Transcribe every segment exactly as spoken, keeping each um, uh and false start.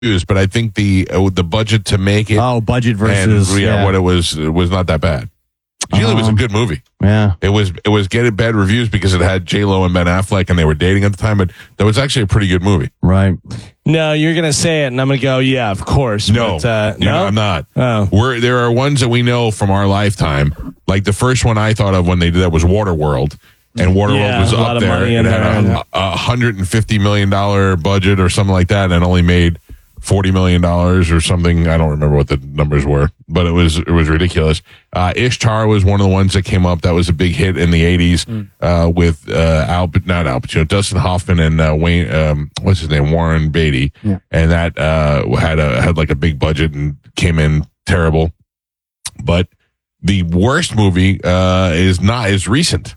but I think the uh, the budget to make it. Oh, budget versus and, yeah, yeah, what it was it was not that bad. Really, um, it was a good movie. Yeah, it was. It was getting bad reviews because it had J Lo and Ben Affleck, and they were dating at the time. But that was actually a pretty good movie. Right. No, you're gonna say it, and I'm gonna go. Yeah, of course. No, but, uh, no, no, I'm not. Oh. We're there are ones that we know from our lifetime. Like the first one I thought of when they did that was Waterworld. And Waterworld yeah, was up there. It had a, a one hundred fifty million dollars budget or something like that, and only made forty million dollars or something. I don't remember what the numbers were, but it was it was ridiculous. Uh, Ishtar was one of the ones that came up. That was a big hit in the eighties mm. uh, with uh, Al, not Al Pacino, Dustin Hoffman and uh, Wayne, um, what's his name, Warren Beatty, yeah. and that uh, had a had like a big budget and came in terrible. But the worst movie uh, is not is recent.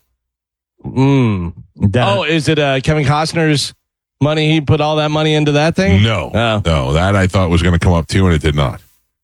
Mm. Oh, is it uh, Kevin Costner's money? He put all that money into that thing? No. Oh. No, that I thought was going to come up too, and it did not.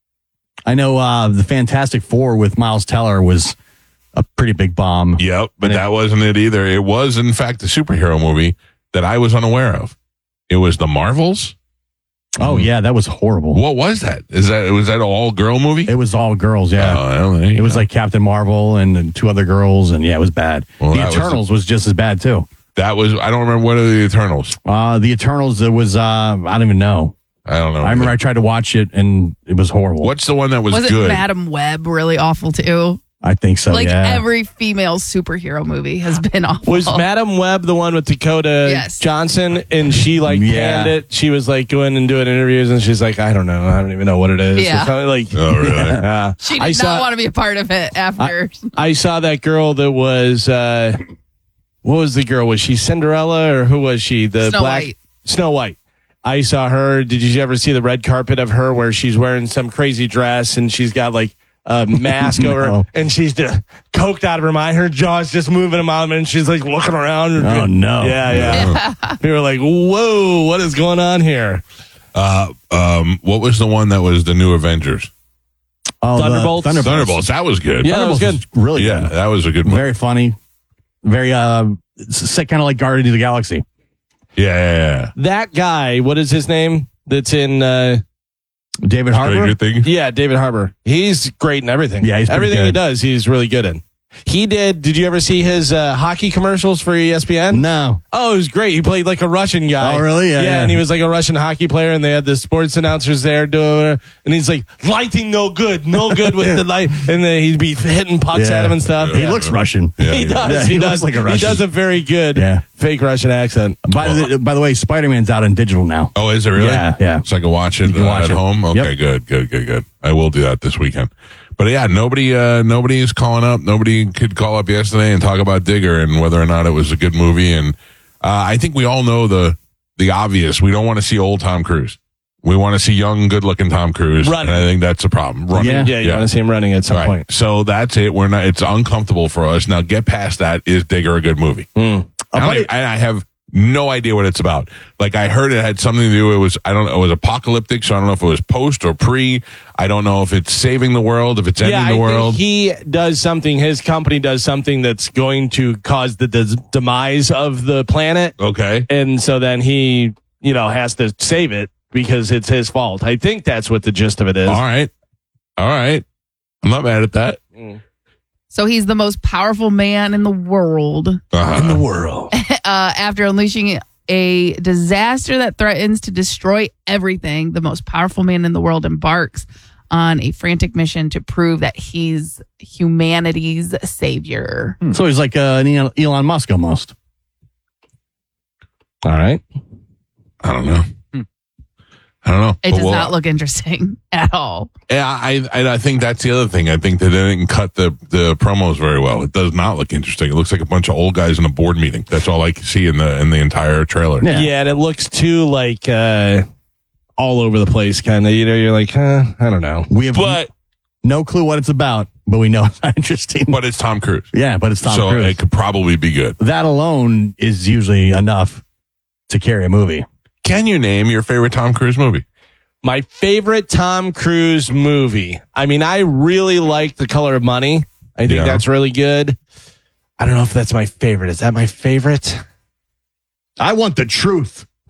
I know uh, the Fantastic Four with Miles Teller was a pretty big bomb. Yep, but and that it, wasn't it either. It was, in fact, a superhero movie that I was unaware of. It was The Marvels. Oh, yeah, that was horrible. What was that? Is that was that an all-girl movie? It was all girls, yeah. Oh, well, there you it go. was like Captain Marvel and, and two other girls, and yeah, it was bad. Well, the Eternals was, was just as bad, too. That was, I don't remember, what are the Eternals? Uh, the Eternals, it was, uh, I don't even know. I don't know. I remember I tried to watch it, and it was horrible. What's the one that was, was good? Was it Madam Web really awful, too? I think so, like yeah. every female superhero movie has been awful. Was Madam Web the one with Dakota yes. Johnson? And she like yeah. panned it. She was like going and doing interviews, and she's like, I don't know, I don't even know what it is. Yeah. Like, oh really? Yeah. She did I not saw, want to be a part of it after. I, I saw that girl that was. Uh, what was the girl? Was she Cinderella or who was she? The Snow black White. Snow White. I saw her. Did you ever see the red carpet of her where she's wearing some crazy dress and she's got like a mask over no. and she's just coked out of her mind. Her jaw's just moving a mile and she's like looking around. Oh, no. Yeah, yeah. yeah. We were like, whoa, what is going on here? Uh, um, what was the one that was the new Avengers? Oh, Thunderbolts? Thunderbolts. Thunderbolts. That was good. Yeah, that was good. Was really yeah, good. that was a good one. Very funny. Very, uh, kind of like Guardians of the Galaxy. Yeah, yeah, yeah. That guy, what is his name? That's in... Uh, David Harbour? Yeah, David Harbour. He's great in everything. Yeah, he's everything good. he does, he's really good in. He did. Did you ever see his uh, hockey commercials for E S P N? No. Oh, it was great. He played like a Russian guy. Oh, really? Yeah, Yeah, yeah. and he was like a Russian hockey player, and they had the sports announcers there doing it, and he's like, lighting no good, no good with the light, and then he'd be hitting pucks Yeah. at him and stuff. He Yeah. looks Russian. Yeah, He yeah. does. Yeah, he, he does looks like a He Russian. does a very good Yeah. fake Russian accent. By the, by the way, Spider-Man's out in digital now. Oh, is it really? Yeah, yeah. So I can watch it can uh, watch at it. home? Okay, Yep. good, good, good, good. I will do that this weekend. But yeah, nobody uh, nobody is calling up. Nobody could call up yesterday and talk about Digger and whether or not it was a good movie. And uh, I think we all know the the obvious. We don't want to see old Tom Cruise. We want to see young, good-looking Tom Cruise. Running. And I think that's a problem. Running. Yeah. Yeah, you want to see him running at some Right. point. So that's it. We're not. It's uncomfortable for us. Now get past that. Is Digger a good movie? Mm. I, don't even- I I have no idea what it's about. Like I heard it had something to do. It was I don't know. It was apocalyptic. So I don't know if it was post or pre. I don't know if it's saving the world. If it's ending Yeah, the I world. think he does something. His company does something that's going to cause the des- demise of the planet, Okay. and so then he, you know, has to save it because it's his fault. I think that's what the gist of it is. All right. All right. I'm not mad at that. So he's the most powerful man in the world. Uh-huh. In the world. Uh, after unleashing a disaster that threatens to destroy everything, the most powerful man in the world embarks on a frantic mission to prove that he's humanity's savior. Hmm. So he's like uh, an Elon Elon Musk almost. All right. I don't know. Hmm. I don't know. It But does well, not look interesting at all. Yeah, I, I I think that's the other thing. I think that they didn't cut the, the promos very well. It does not look interesting. It looks like a bunch of old guys in a board meeting. That's all I can see in the in the entire trailer. Yeah. Yeah, and it looks too like uh, all over the place, kind of. You know, you're like, huh, I don't know. We have But no clue what it's about, but we know it's not interesting. but it's Tom Cruise. Yeah, but it's Tom so Cruise. it could probably be good. That alone is usually enough to carry a movie. Can you name your favorite Tom Cruise movie? My favorite Tom Cruise movie. I mean, I really like The Color of Money. I think Yeah. that's really good. I don't know if that's my favorite. Is that my favorite? I want the truth.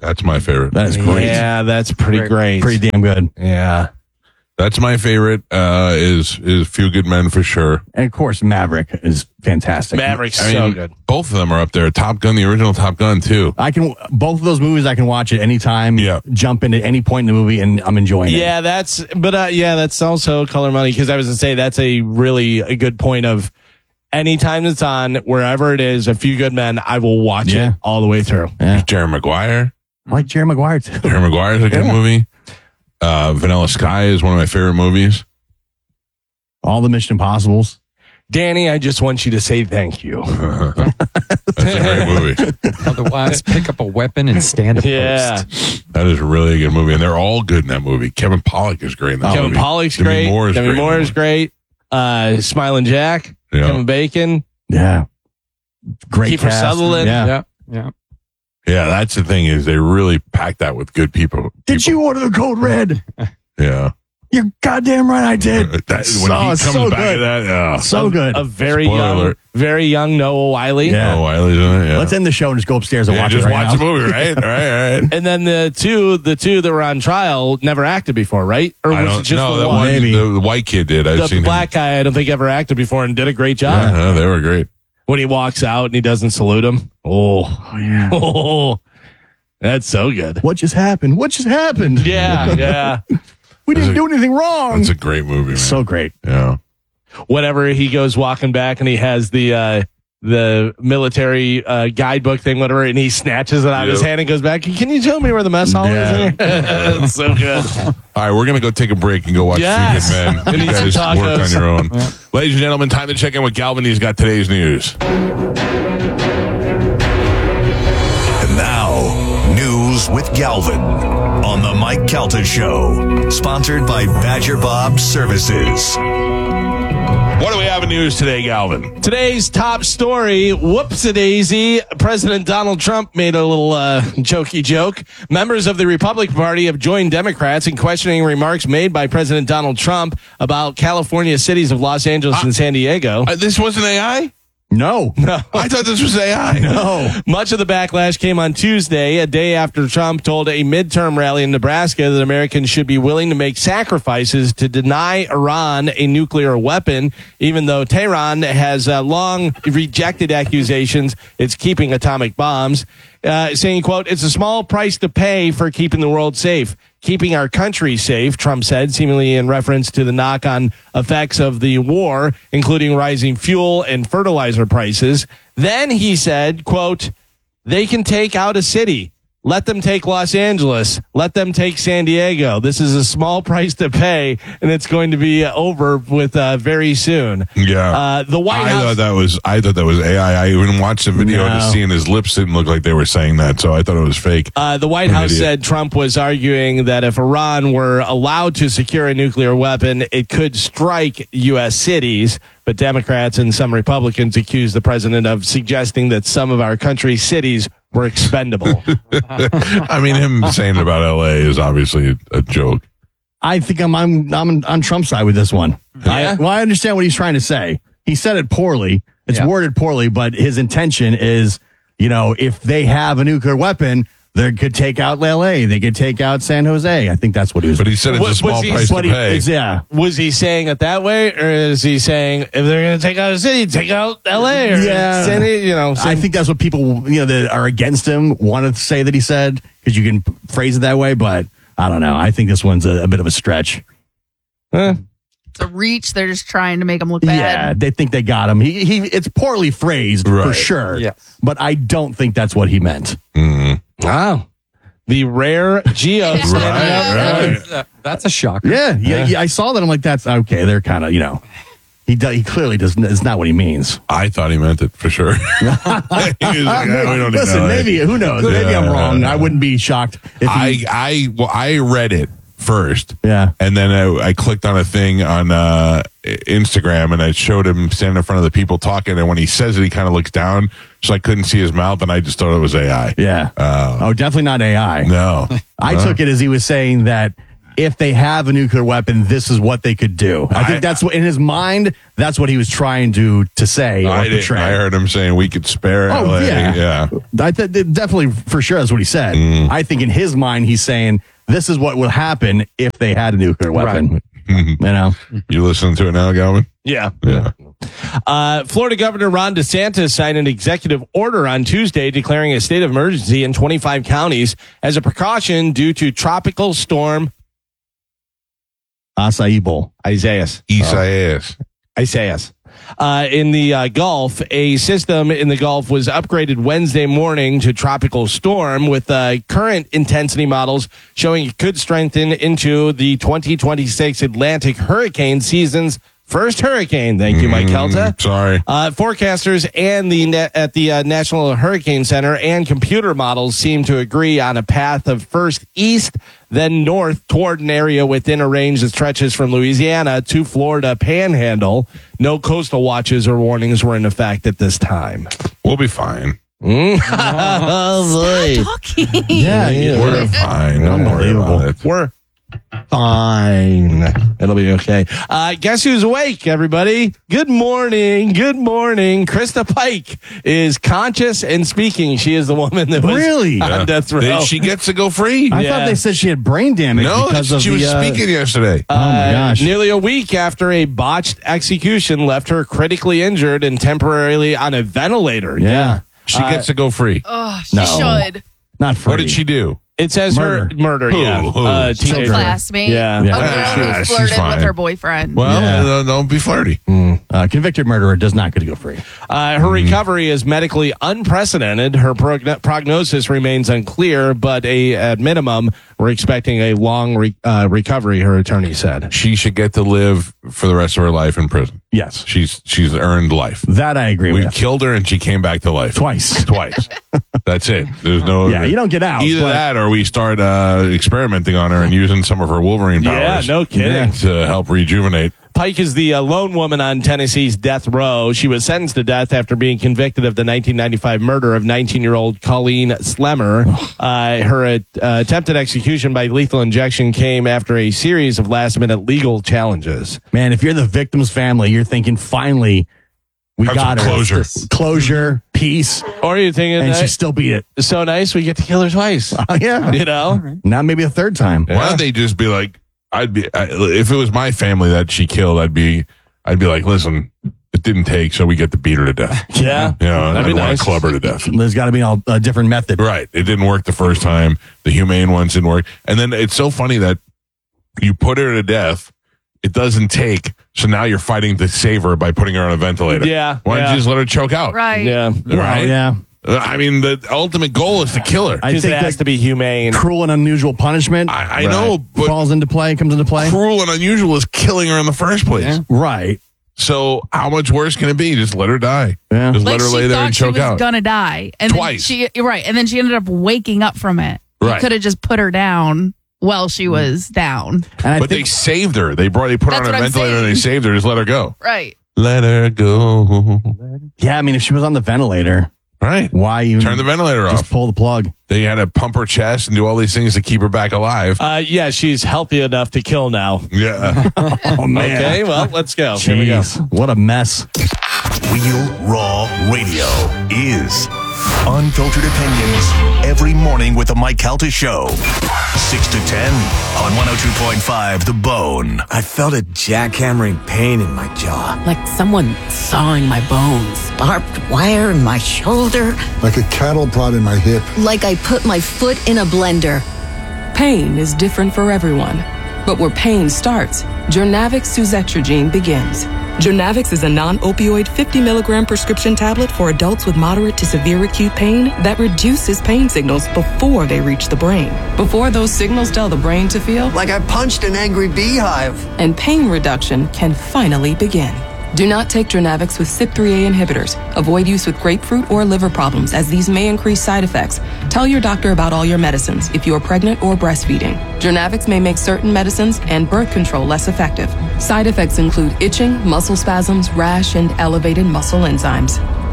That's my favorite. That is great. Yeah, that's pretty Great. great. Pretty damn good. Yeah. That's my favorite. Uh, is is Few Good Men for sure. And of course, Maverick is fantastic. Maverick's I so mean, good. both of them are up there. Top Gun, the original Top Gun too. I can both of those movies. I can watch at any time. Yeah. Jump in at any point in the movie, and I'm enjoying it. Yeah, that's, but uh, yeah, that's also color money because I was going to say that's a really a good point of anytime it's on, wherever it is, A Few Good Men, I will watch Yeah. it all the way through. Yeah. Jerry Maguire. I like Jerry Maguire too. Jerry Maguire's a good Yeah. movie. Uh, Vanilla Sky is one of my favorite movies. All the Mission Impossibles. Danny, I just want you to say thank you. That's a great movie. Otherwise, pick up a weapon and stand a Yeah. post. That is a really good movie, and they're all good in that movie. Kevin Pollak is great in that Kevin movie. Pollak's Demi great. Moore is Demi great in Moore that is movie. great. Uh, Smiling Jack. Yeah. Kevin Bacon. Yeah. Great Kiefer cast. Sutherland. Yeah. Yeah, yeah. Yeah, that's the thing is they really pack that with good people. Did people. you order the code red? Yeah. You're goddamn right I did. That, So- when he comes so back good. to that, yeah. So good. A very Spoiler young, alert. very young Noah Wiley. Yeah. Oh, Wiley's in it. Yeah. Let's end the show and just go upstairs and yeah, watch just it right watch now. the movie, right? all right, all right. And then the two, the two that were on trial never acted before, right? Or I was it don't just know. the That one? one, Maybe. the, the white kid did. I've The seen black guy, I don't think ever acted before and did a great job. him. Yeah, they were great. When he walks out and he doesn't salute him. Oh, Oh, yeah. oh, that's so good. What just happened? What just happened? Yeah, yeah. We didn't That's a- do anything wrong. That's a great movie, man. So great. yeah. Whenever he goes walking back and he has the uh, the military uh, guidebook thing, whatever, and he snatches it out of his Yep. hand and goes back. Can you tell me where the mess hall Yeah. is? That's so good. All right, we're going to go take a break and go watch Yes. Few Good Men. We You need some guys work tacos. on your own. Ladies and gentlemen, time to check in with Galvin. He's got today's news. And now, news with Galvin on the Mike Calta Show, sponsored by Badger Bob Services. What do we have in news today, Galvin? Today's top story, whoops-a-daisy, President Donald Trump made a little uh, jokey joke. Members of the Republican Party have joined Democrats in questioning remarks made by President Donald Trump about California cities of Los Angeles and San Diego. Uh, this wasn't A I? No. No. I thought this was A I. No. Much of the backlash came on Tuesday, a day after Trump told a midterm rally in Nebraska that Americans should be willing to make sacrifices to deny Iran a nuclear weapon, even though Tehran has uh, long rejected accusations it's keeping atomic bombs, uh, saying, quote, "It's a small price to pay for keeping the world safe. Keeping our country safe," Trump said, seemingly in reference to the knock-on effects of the war, including rising fuel and fertilizer prices. Then he said, quote, "They can take out a city. Let them take Los Angeles. Let them take San Diego. This is a small price to pay, and it's going to be over with uh, very soon." Yeah. Uh, the White I House. thought that was I thought that was A I. I even watched the video No. to see, and his lips didn't look like they were saying that, so I thought it was fake. Uh, the White An House idiot. said Trump was arguing that if Iran were allowed to secure a nuclear weapon, it could strike U S cities. But Democrats and some Republicans accused the president of suggesting that some of our country's cities were expendable. I mean, him saying about L A is obviously a joke. I think I'm I'm I'm on Trump's side with this one. Yeah? I, well, I understand what he's trying to say. He said it poorly. It's Yeah. worded poorly, but his intention is, you know, if they have a nuclear weapon, they could take out L A. They could take out San Jose. I think that's what he was. But he said it's Was- a small was he- price to what he- pay. it's- yeah. Was he saying it that way, or is he saying if they're going to take out a city, take out L A? Or Yeah. San Diego, you know, I think that's what people, you know, that are against him want to say that he said, because you can phrase it that way. But I don't know. I think this one's a, a bit of a stretch. Eh. It's a reach. They're just trying to make him look bad. Yeah, they think they got him. He, he, it's poorly phrased for Right. sure. Yes. But I don't think that's what he meant. Mhm. Wow. The rare Geo standing up. Right. That's, uh, that's a shocker. Yeah, yeah, yeah. I saw that. I'm like, that's okay. They're kind of, you know, he do, he clearly doesn't. It's not what he means. I thought he meant it for sure. He was like, "Ah, we don't need Listen, L A." maybe who knows? Maybe I'm wrong. I wouldn't be shocked if he, I I well, I read it first. Yeah. And then I, I clicked on a thing on uh, Instagram, and I showed him standing in front of the people talking. And when he says it, he kind of looks down, so I couldn't see his mouth, and I just thought it was A I. yeah. Uh, oh, definitely not A I. no, I No. took it as he was saying that if they have a nuclear weapon, this is what they could do. I, I think that's what in his mind. That's what he was trying to to say or I, did, portray. I heard him saying we could spare. Oh L A. yeah, yeah. I th- definitely for sure that's what he said. Mm. I think in his mind he's saying this is what would happen if they had a nuclear weapon. Right. You know, You listening to it now, Galvin? Yeah. Yeah. Uh, Florida Governor Ron DeSantis signed an executive order on Tuesday declaring a state of emergency in twenty-five counties as a precaution due to tropical storm acai bowl. Isaias. Isaias. Isaias. Uh, in the uh, Gulf, a system in the Gulf was upgraded Wednesday morning to tropical storm with uh, current intensity models showing it could strengthen into the twenty twenty-six Atlantic hurricane season's first hurricane. Thank you, Mike Kelta. Sorry. Uh, forecasters and the na- at the uh, National Hurricane Center and computer models seem to agree on a path of first east, then north toward an area within a range that stretches from Louisiana to Florida Panhandle. No coastal watches or warnings were in effect at this time. We'll be fine. Oh, boy. Talking. Yeah, We're fine. Don't worry about it. We're fine. It'll be okay. Uh, guess who's awake, everybody? Good morning. Good morning. Krista Pike is conscious and speaking. She is the woman that was Really? on death row. Did she gets to go free? I Yeah. thought they said she had brain damage No, because of she the. was uh, speaking yesterday. oh my gosh! Nearly a week after a botched execution left her critically injured and temporarily on a ventilator. yeah, she gets to go free. Oh, she No. should. not free. What did she do? It says her Murder. murder. Who? Yeah. Who? Uh, Some teenager. classmate. Yeah. Yeah. Okay, Ah, she was she's flirting fine. with her boyfriend. Well, Yeah. uh, don't be flirty. Uh, convicted murderer does not get to go free. Uh, her recovery is medically unprecedented. Her progn- prognosis remains unclear, but a at minimum, we're expecting a long re- uh, recovery. Her attorney said. She should get to live for the rest of her life in prison. Yes, She's she's earned life. that I agree We with. killed her and she came back to life Twice. Twice. That's it. There's no. Yeah, you don't get out. Either but- that or we start uh, experimenting on her and using some of her Wolverine Yeah, powers. no kidding. To help rejuvenate. Pike is the uh, lone woman on Tennessee's death row. She was sentenced to death after being convicted of the nineteen ninety-five murder of nineteen-year-old Colleen Slemmer. Uh, her uh, attempted execution by lethal injection came after a series of last-minute legal challenges. Man, if you're the victim's family, you're thinking, finally, we Have got some her. closure. Closure, peace, Or are you thinking and she that still beat it. it's so nice we get to kill her twice? Oh, yeah. You know? Now maybe a third time. Why don't they just be like, I'd be, I, if it was my family that she killed, I'd be, I'd be like, listen, it didn't take, so we get to beat her to death. Yeah. You know, That'd I'd be want nice. to club her to death. There's got to be a, a different method. Right. It didn't work the first time. The humane ones didn't work. And then it's so funny that you put her to death. It doesn't take. So now you're fighting to save her by putting her on a ventilator. Yeah, Why don't yeah. you just let her choke out? Right. Yeah. Well, Right. yeah. Uh, I mean, the ultimate goal is to kill her. I Because think it has that to be humane. cruel and unusual punishment I, I know, but falls into play, comes into play. cruel and unusual is killing her in the first place. Right. So how much worse can it be? Just let her die. Yeah. Just Like let her she lay there thought and she choke was out. gonna die, and Twice. Then she right, and then she ended up waking up from it. Right. You could have just put her down while she was down. And I But they think saved her. They brought. They put her That's on a what I'm ventilator and they saying. saved her. Just let her go. Right. Let her go. yeah, I mean, if she was on the ventilator, Right. why even Turn the ventilator just off. pull the plug? They had to pump her chest and do all these things to keep her back alive. Uh, yeah, she's healthy enough to kill now. Yeah. Oh man. Okay, well, let's go. Here we go. Jeez, what a mess. Real Raw Radio is unfiltered opinions every morning with the Mike Calta Show. six to ten on one oh two point five The Bone. I felt a jackhammering pain in my jaw. Like someone sawing my bones. Barbed wire in my shoulder. Like a cattle prod in my hip. Like I put my foot in a blender. Pain is different for everyone. But where pain starts, Jurnavix suzetrigine begins. Jurnavix is a non-opioid fifty milligram prescription tablet for adults with moderate to severe acute pain that reduces pain signals before they reach the brain. Before those signals tell the brain to feel, Like I punched an angry beehive. and pain reduction can finally begin. Do not take Jurnavix with C Y P three A inhibitors. Avoid use with grapefruit or liver problems, as these may increase side effects. Tell your doctor about all your medicines if you are pregnant or breastfeeding. Jurnavix may make certain medicines and birth control less effective. Side effects include itching, muscle spasms, rash, and elevated muscle enzymes.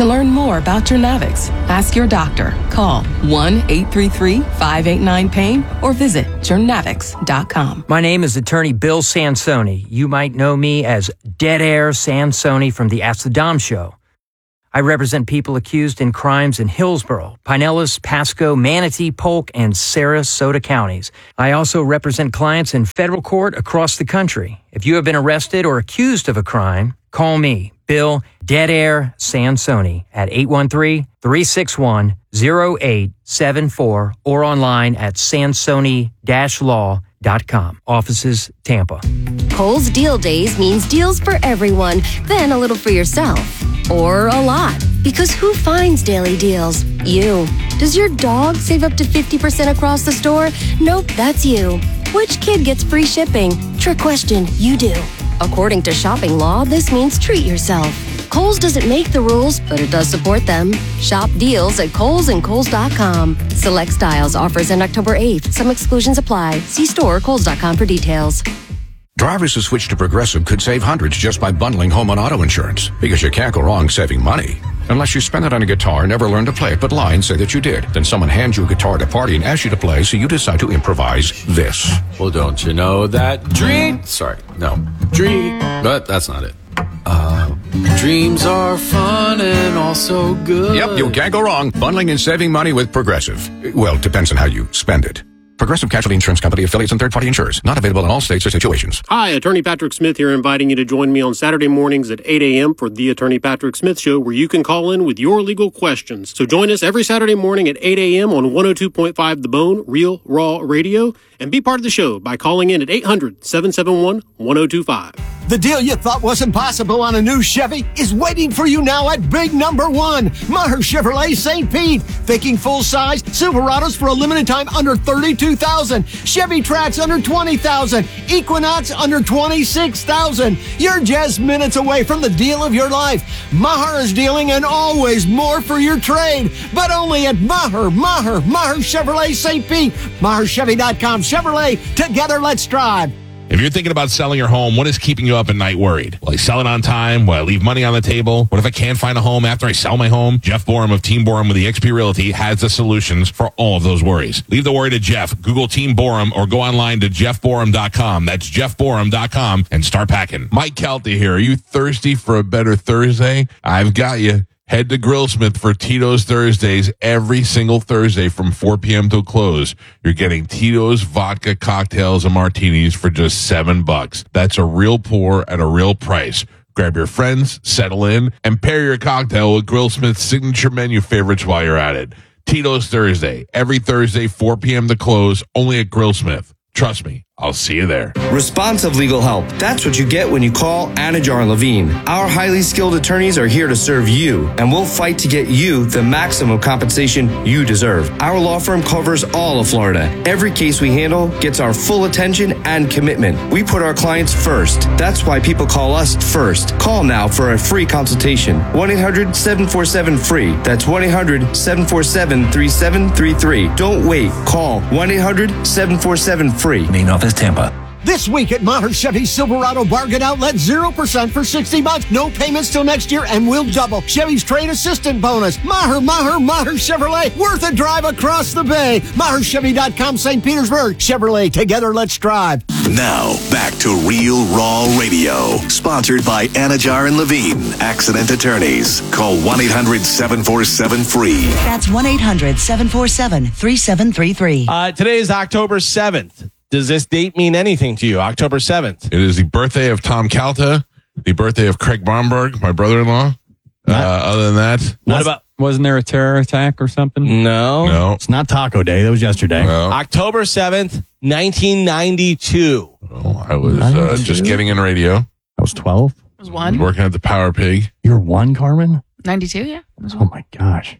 To learn more about Jernavix, ask your doctor. Call one eight three three, five eight nine, pain or visit Jernavix dot com. My name is Attorney Bill Sansoni. You might know me as Dead Air Sansoni from the Ask the Dom show. I represent people accused in crimes in Hillsborough, Pinellas, Pasco, Manatee, Polk, and Sarasota counties. I also represent clients in federal court across the country. If you have been arrested or accused of a crime, call me, Bill Dead Air Sansoni, at eight one three, three six one, zero eight seven four or online at sansoni dash law dot com. Offices, Tampa. Kohl's Deal Days means deals for everyone, then a little for yourself. Or a lot. Because who finds daily deals? You. Does your dog save up to fifty percent across the store? Nope, that's you. Which kid gets free shipping? Trick question, you do. According to shopping law, this means treat yourself. Kohl's doesn't make the rules, but it does support them. Shop deals at Kohl's and Kohl's dot com. Select styles offers end October eighth. Some exclusions apply. See store or Kohl's dot com for details. Drivers who switch to Progressive could save hundreds just by bundling home and auto insurance, because you can't go wrong saving money. Unless you spend it on a guitar, never learn to play it, but lie and say that you did. Then someone hands you a guitar at a party and asks you to play, so you decide to improvise this. Well, don't you know that dream... Sorry, no. Dream... But that's not it. Uh, dreams are fun and also good. Yep, you can't go wrong bundling and saving money with Progressive. Well, depends on how you spend it. Progressive Casualty Insurance Company, affiliates, and third-party insurers. Not available in all states or situations. Hi, Attorney Patrick Smith here, inviting you to join me on Saturday mornings at eight a.m. for the Attorney Patrick Smith Show, where you can call in with your legal questions. So join us every Saturday morning at eight a.m. on one oh two point five The Bone, Real Raw Radio, and be part of the show by calling in at eight hundred, seven seven one, one oh two five. The deal you thought wasn't possible on a new Chevy is waiting for you now at big number one, Maher Chevrolet Saint Pete. Thinking full-size Silverados for a limited time under thirty-two thousand dollars. Chevy Trax under twenty thousand dollars. Equinox under twenty-six thousand dollars. You're just minutes away from the deal of your life. Maher is dealing and always more for your trade, but only at Maher, Maher, Maher Chevrolet Saint Pete. Maher Chevy dot com. Chevrolet, together let's drive. If you're thinking about selling your home, what is keeping you up at night worried? Will I sell it on time? Will I leave money on the table? What if I can't find a home after I sell my home? Jeff Borum of Team Borum with eXp Realty has the solutions for all of those worries. Leave the worry to Jeff. Google Team Borum or go online to jeff borum dot com. That's jeff borum dot com and start packing. Mike Calta here. Are you thirsty for a better Thursday? I've got you. Head to Grillsmith for Tito's Thursdays every single Thursday from four p.m. till close. You're getting Tito's vodka cocktails and martinis for just seven bucks. That's a real pour at a real price. Grab your friends, settle in, and pair your cocktail with Grillsmith's signature menu favorites while you're at it. Tito's Thursday, every Thursday, four p.m. to close, only at Grillsmith. Trust me, I'll see you there. Responsive legal help. That's what you get when you call Anajar and Levine. Our highly skilled attorneys are here to serve you, and we'll fight to get you the maximum compensation you deserve. Our law firm covers all of Florida. Every case we handle gets our full attention and commitment. We put our clients first. That's why people call us first. Call now for a free consultation. one eight hundred, seven four seven, free. That's one eight hundred, seven four seven, three seven three three. Don't wait. Call one eight hundred, seven four seven, free. Main office, Tampa. This week at Maher Chevy Silverado Bargain Outlet, zero percent for sixty bucks. No payments till next year, and we'll double Chevy's trade assistant bonus. Maher, Maher, Maher Chevrolet. Worth a drive across the bay. Maher Chevy dot com, Saint Petersburg. Chevrolet, together let's drive. Now, back to Real Raw Radio. Sponsored by Anajar and Levine, Accident Attorneys. Call one eight hundred, seven four seven, free. That's one eight hundred, seven four seven, three seven three three. Uh, today is October seventh. Does this date mean anything to you? October seventh. It is the birthday of Tom Calta, the birthday of Craig Bromberg, my brother-in-law. Uh, other than that, what about, wasn't there a terror attack or something? No. No. It's not Taco Day. That was yesterday. No. October seventh, nineteen ninety-two. Oh, I was uh, just getting in radio. I was twelve. I was one. Working at the Power Pig. You're one, Carmen? ninety-two, yeah. I was Oh, one. my gosh.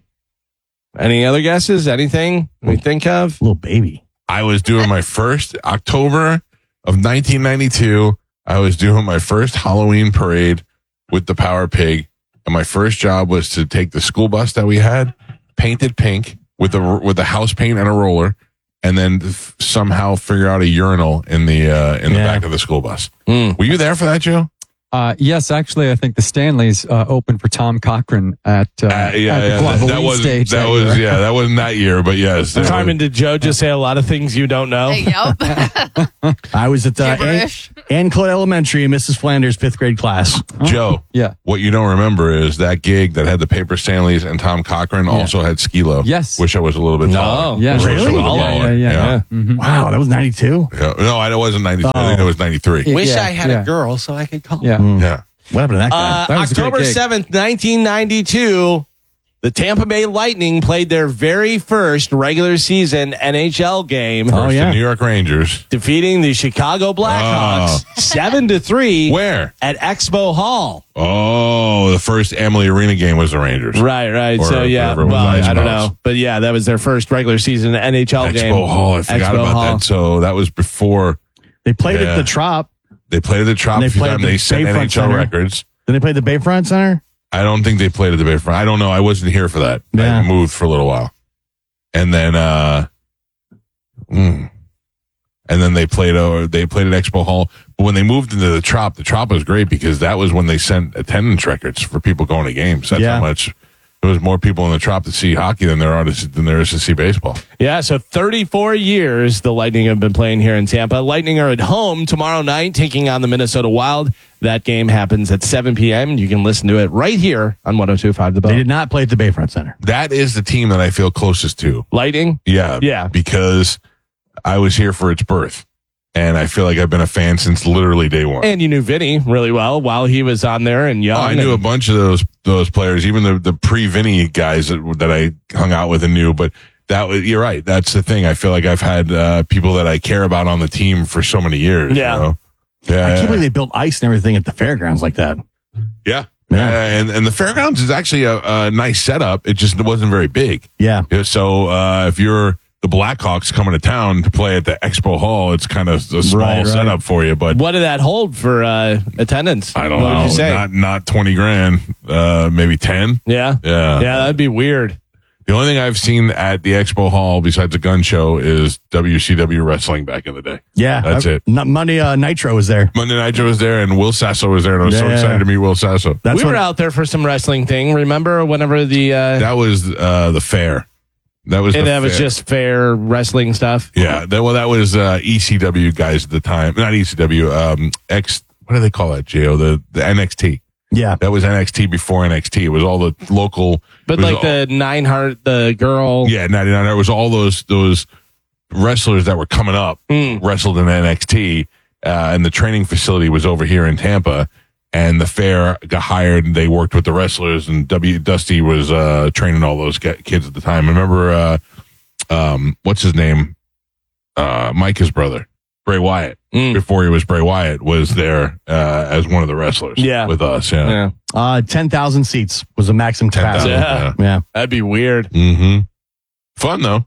Any other guesses? Anything we think of? Little baby. I was doing my first October of nineteen ninety-two. I was doing my first Halloween parade with the Power Pig, and my first job was to take the school bus that we had, paint it pink with a with a house paint and a roller, and then f- somehow figure out a urinal in the uh, in the Yeah. back of the school bus. Mm. Were you there for that, Joe? Uh, yes, actually, I think the Stanleys uh, opened for Tom Cochran at, uh, Uh, yeah, at the yeah, that, Guadalupe that was stage. that that was year. yeah, that wasn't that year, but yes. that Carmen, was- did Joe just say a lot of things you don't know? Yep. I was at the Ann, Gibberish. Ann Claude Elementary, Missus Flanders' fifth grade class. Joe, Yeah. what you don't remember is that gig that had the Paper Stanleys and Tom Cochran also had Skilo. Yes. Wish I was a little bit taller. Yeah. Wish I was a Really? little Yeah, taller. yeah, yeah. Yeah. Wow, that was ninety-two. Yeah. No, I, it wasn't ninety-two. I think it was ninety-three. Wish Yeah, I had yeah. a girl so I could call. Yeah. Yeah. What happened to that guy? Uh, That was a great October gig. seventh, nineteen ninety-two, the Tampa Bay Lightning played their very first regular season N H L game, Oh, First, yeah. the New York Rangers. defeating the Chicago Blackhawks seven to three Where? at Expo Hall. Oh, the first Amalie Arena game was the Rangers. Right, right. Or so yeah, whatever it was, well, I don't Icebox. know, but yeah, that was their first regular season N H L Expo game. Hall. I forgot Expo about Hall. that. So that was before They played Yeah. at the Trop. they played at the Trop. And they a few played times. at the They set Bayfront N H L Center. records. Then they played the Bayfront Center. I don't think they played at the Bayfront. I don't know. I wasn't here for that. Yeah. I moved for a little while, and then, uh, mm, and then they played. Uh, they played at Expo Hall. But when they moved into the Trop, the Trop was great because that was when they sent attendance records for people going to games. That's Yeah. how much. There was more people in the Trop to see hockey than there are to, than there is to see baseball. Yeah, so thirty-four years the Lightning have been playing here in Tampa. Lightning are at home tomorrow night taking on the Minnesota Wild. That game happens at seven p.m. You can listen to it right here on one oh two point five The They Bone. did not play at the Bayfront Center. That is the team that I feel closest to. Lightning? Yeah. Yeah. Because I was here for its birth. And I feel like I've been a fan since literally day one. And you knew Vinny really well while he was on there and young. Oh, I knew a and- bunch of those those players, even the the pre Vinny guys that that I hung out with and knew. But that was you're right. That's the thing. I feel like I've had uh, people that I care about on the team for so many years. Yeah. You know? Yeah. I can't yeah. believe they built ice and everything at the fairgrounds like that. Yeah. Yeah. Uh, and and the fairgrounds is actually a, a nice setup. It just wasn't very big. Yeah. Yeah, So uh, if you're the Blackhawks coming to town to play at the Expo Hall, it's kind of a small Right, right. setup for you. But What did that hold for uh, attendance? I don't what know. Would you say? Not not twenty grand. Uh, maybe ten. yeah. Yeah. Yeah, that'd be weird. The only thing I've seen at the Expo Hall besides a gun show is W C W wrestling back in the day. Yeah. That's I- it. Not Monday uh, Nitro was there. Monday Nitro was there, and Will Sasso was there, and I was so Yeah. excited to meet Will Sasso. That's we what, were out there for some wrestling thing. Remember whenever the uh, That was uh, the fair. That was and the that was fair. just fair wrestling stuff. Yeah, that, well, that was uh, E C W guys at the time. Not E C W. Um, X. What do they call that? J O the the N X T. yeah. That was N X T before N X T. It was all the local. But it was like all- the nine heart, the girl. yeah, ninety-nine. It was all those those wrestlers that were coming up Mm. wrestled in N X T, uh, and the training facility was over here in Tampa. And the fair got hired, and they worked with the wrestlers. And W Dusty was uh, training all those ga- kids at the time. Remember, uh, um, what's his name? Uh, Micah's brother, Bray Wyatt. Mm. Before he was Bray Wyatt, was there uh, as one of the wrestlers. Yeah. with us. Yeah, Yeah. Uh, ten thousand seats was the maximum ten thousand. capacity. Yeah. Yeah. That'd be weird. Mm-hmm. Fun though.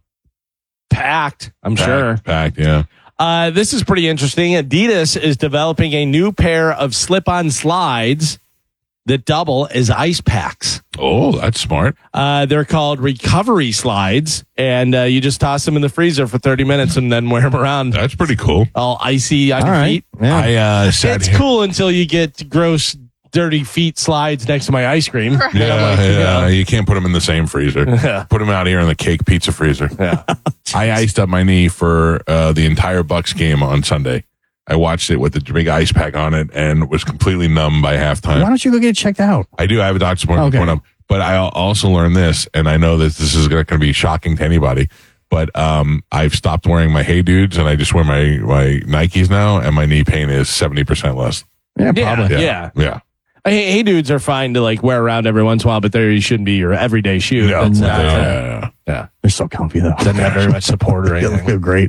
Packed, I'm Packed, sure. Packed. Yeah. Uh, this is pretty interesting. Adidas is developing a new pair of slip-on slides that double as ice packs. Oh, that's smart. Uh, they're called recovery slides, and uh, you just toss them in the freezer for thirty minutes and then wear them around. That's pretty cool. All icy on All your right. feet. Yeah. I uh, sat It's here. cool until you get gross, dirty feet slides next to my ice cream. Yeah, And I'm like, yeah. you You can't put them in the same freezer. Yeah. Put them out here in the cake pizza freezer. Yeah. I iced up my knee for uh, the entire Bucks game on Sunday. I watched it with the big ice pack on it and was completely numb by halftime. Why don't you go get it checked out? I do. I have a doctor's appointment Okay. coming up. But I al- also learned this, and I know that this is going to be shocking to anybody, but um, I've stopped wearing my Hey Dudes, and I just wear my, my Nikes now, and my knee pain is seventy percent less. Yeah, Yeah. probably. Yeah. Yeah. Hey, hey, dudes are fine to like wear around every once in a while, but they shouldn't be your everyday shoe. Yeah. That's Yeah, not, uh, yeah, yeah. They're so comfy though. doesn't have very much support or They anything. feel great.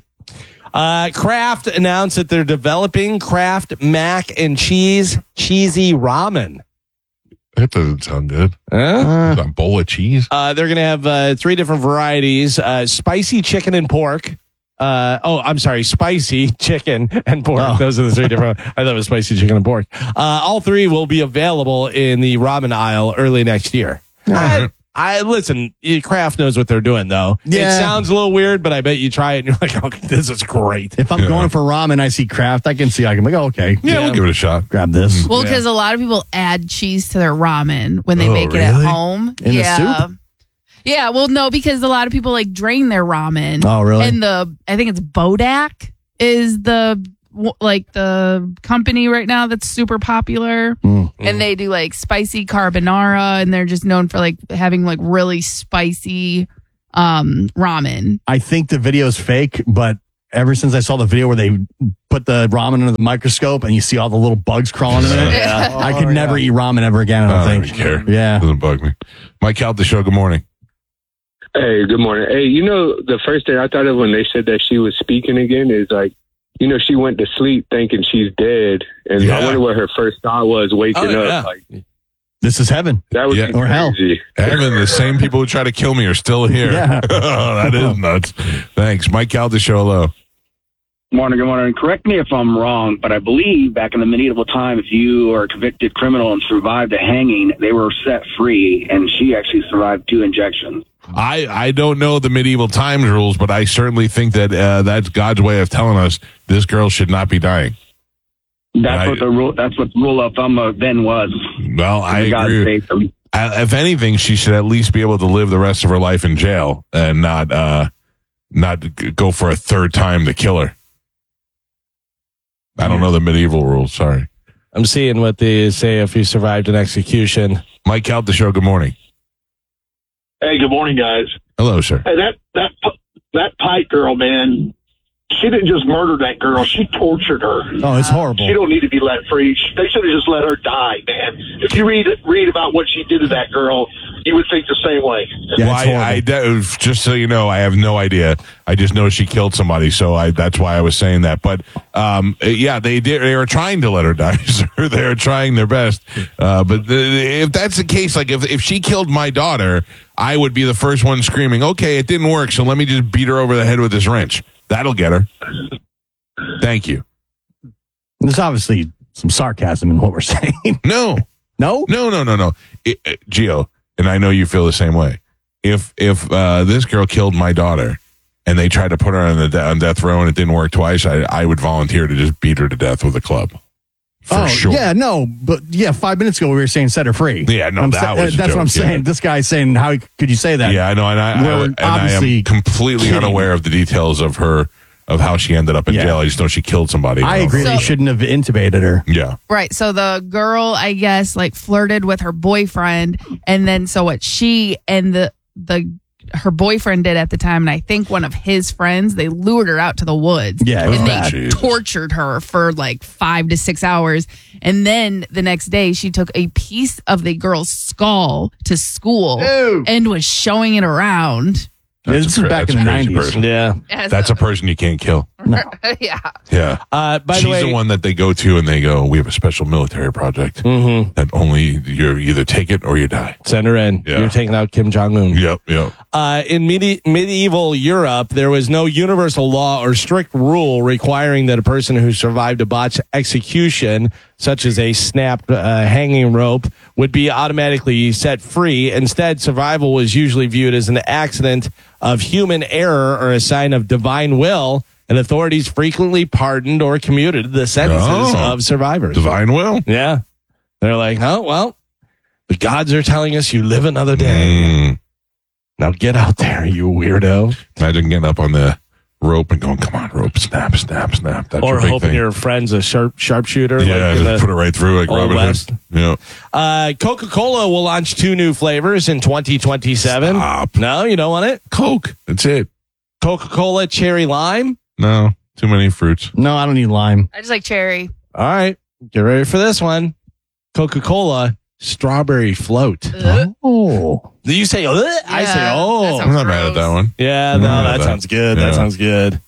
Uh, Kraft announced that they're developing Kraft mac and cheese cheesy ramen. That doesn't sound good. Huh? A bowl of cheese? Uh, they're going to have uh, three different varieties: uh, spicy chicken and pork. Uh, oh, I'm sorry, spicy chicken and pork. Oh. Those are the three different. I thought it was spicy chicken and pork. Uh, all three will be available in the ramen aisle early next year. I, I listen. Kraft knows what they're doing, though. Yeah. It sounds a little weird, but I bet you try it and you're like, "Okay, this is great." If I'm Yeah. going for ramen, I see Kraft. I can see. I can be like, oh, okay, Yeah, we'll give it a shot. grab this. Well, because a lot of people add cheese to their ramen when they Oh, make it at really? home. In the yeah. soup? Yeah, well, no, because a lot of people like drain their ramen. Oh, really? And the I think it's Bodak is the like the company right now that's super popular, Mm. and they do like spicy carbonara, and they're just known for like having like really spicy um ramen. I think the video is fake, but ever since I saw the video where they put the ramen under the microscope and you see all the little bugs crawling in it, Yeah. I could Oh, never yeah. eat ramen ever again. I I don't don't think. even care. Yeah. Doesn't bug me. Mike Cal, the show. Good morning. Hey, good morning. Hey, you know, the first thing I thought of when they said that she was speaking again is like, you know, she went to sleep thinking she's dead. And Yeah. I wonder what her first thought was waking Oh, yeah. up. Like, This is heaven. that would Yeah. be Or hell. crazy. Evan, the same people who try to kill me are still here. Yeah. Oh, that is nuts. Thanks. Mike Cal, the show. Hello. Morning, good morning. Correct me if I'm wrong, but I believe back in the medieval time, if you are a convicted criminal and survived a hanging, they were set free, and she actually survived two injections. I, I don't know the medieval times rules, but I certainly think that uh, that's God's way of telling us this girl should not be dying. That's I- what the rule. That's what the rule of thumb uh, then was. Well, I God agree. saved them. I, if anything, she should at least be able to live the rest of her life in jail and not uh, not g- go for a third time to kill her. I don't know the medieval rules. Sorry. I'm seeing what they say if you survived an execution. Mike Cal, the show. Good morning. Hey, good morning, guys. Hello, sir. Hey, that that that Pike girl, man. She didn't just murder that girl; she tortured her. Oh, it's horrible. She don't need to be let free. She- They should have just let her die, man. If you read read about what she did to that girl, you would think the same way. Yeah, Well, it's I, I, that- just so you know, I have no idea. I just know she killed somebody, so I that's why I was saying that. But um, yeah, they did. They were trying to let her die. Sir. They were trying their best. Uh, but the, if that's the case, like if if she killed my daughter, I would be the first one screaming, "Okay, it didn't work, so let me just beat her over the head with this wrench. That'll get her." Thank you. There's obviously some sarcasm in what we're saying. No, no, no, no, no, no. It, it, Gio, and I know you feel the same way. If if uh, this girl killed my daughter and they tried to put her on the on death row and it didn't work twice, I I would volunteer to just beat her to death with a club. For oh, sure. yeah, no, but yeah, five minutes ago we were saying set her free. Yeah, no, I'm that sa- was a that's what I'm joke, yeah. saying. This guy's saying, how could you say that? Yeah, I know, and I, I, We're and I obviously am completely kidding. unaware of the details of her of how she ended up in Yeah. jail. I just know she killed somebody. I don't agree. know. They shouldn't have intubated her. Yeah. Right. So the girl, I guess, like flirted with her boyfriend, and then so what she and the the her boyfriend did at the time, and I think one of his friends, they lured her out to the woods. Yeah, it was and bad. they Jesus. tortured her for like five to six hours, and then the next day she took a piece of the girl's skull to school Ew. and was showing it around. That's This a is cra- back that's in the a crazy nineties. person. Yeah. Yes. That's a person you can't kill. yeah. Yeah. Uh, by She's the way, the one that they go to and they go, "We have a special military project Mhm. that only you either take it or you die." send her in. Yeah. You're taking out Kim Jong Un. Yep, yep. Uh, in medi- medieval Europe, there was no universal law or strict rule requiring that a person who survived a botched execution, such as a snapped uh, hanging rope, would be automatically set free. Instead, survival was usually viewed as an accident of human error or a sign of divine will, and authorities frequently pardoned or commuted the sentences Oh. of survivors. Divine will. Yeah. They're like, oh, well, the gods are telling us you live another day. Mm. Now get out there, you weirdo. Imagine getting up on the rope and going, "Come on, rope, snap, snap, snap." That's Or your big hoping thing. your friend's a sharp sharpshooter. Yeah, like in just the put it right through like Old Robin West. Hood. Yeah. Uh, Coca-Cola will launch two new flavors in twenty twenty-seven. Stop. No, you don't want it? Coke. That's it. Coca-Cola Cherry Lime? No, too many fruits. No, I don't need lime. I just like cherry. All right, get ready for this one. Coca-Cola Strawberry Float. Oh. Do you say, "Ugh"? I say, Yeah, oh. that I'm sounds not mad at that one. Yeah, I'm no, not mad that at that. sounds good. Yeah. That sounds good.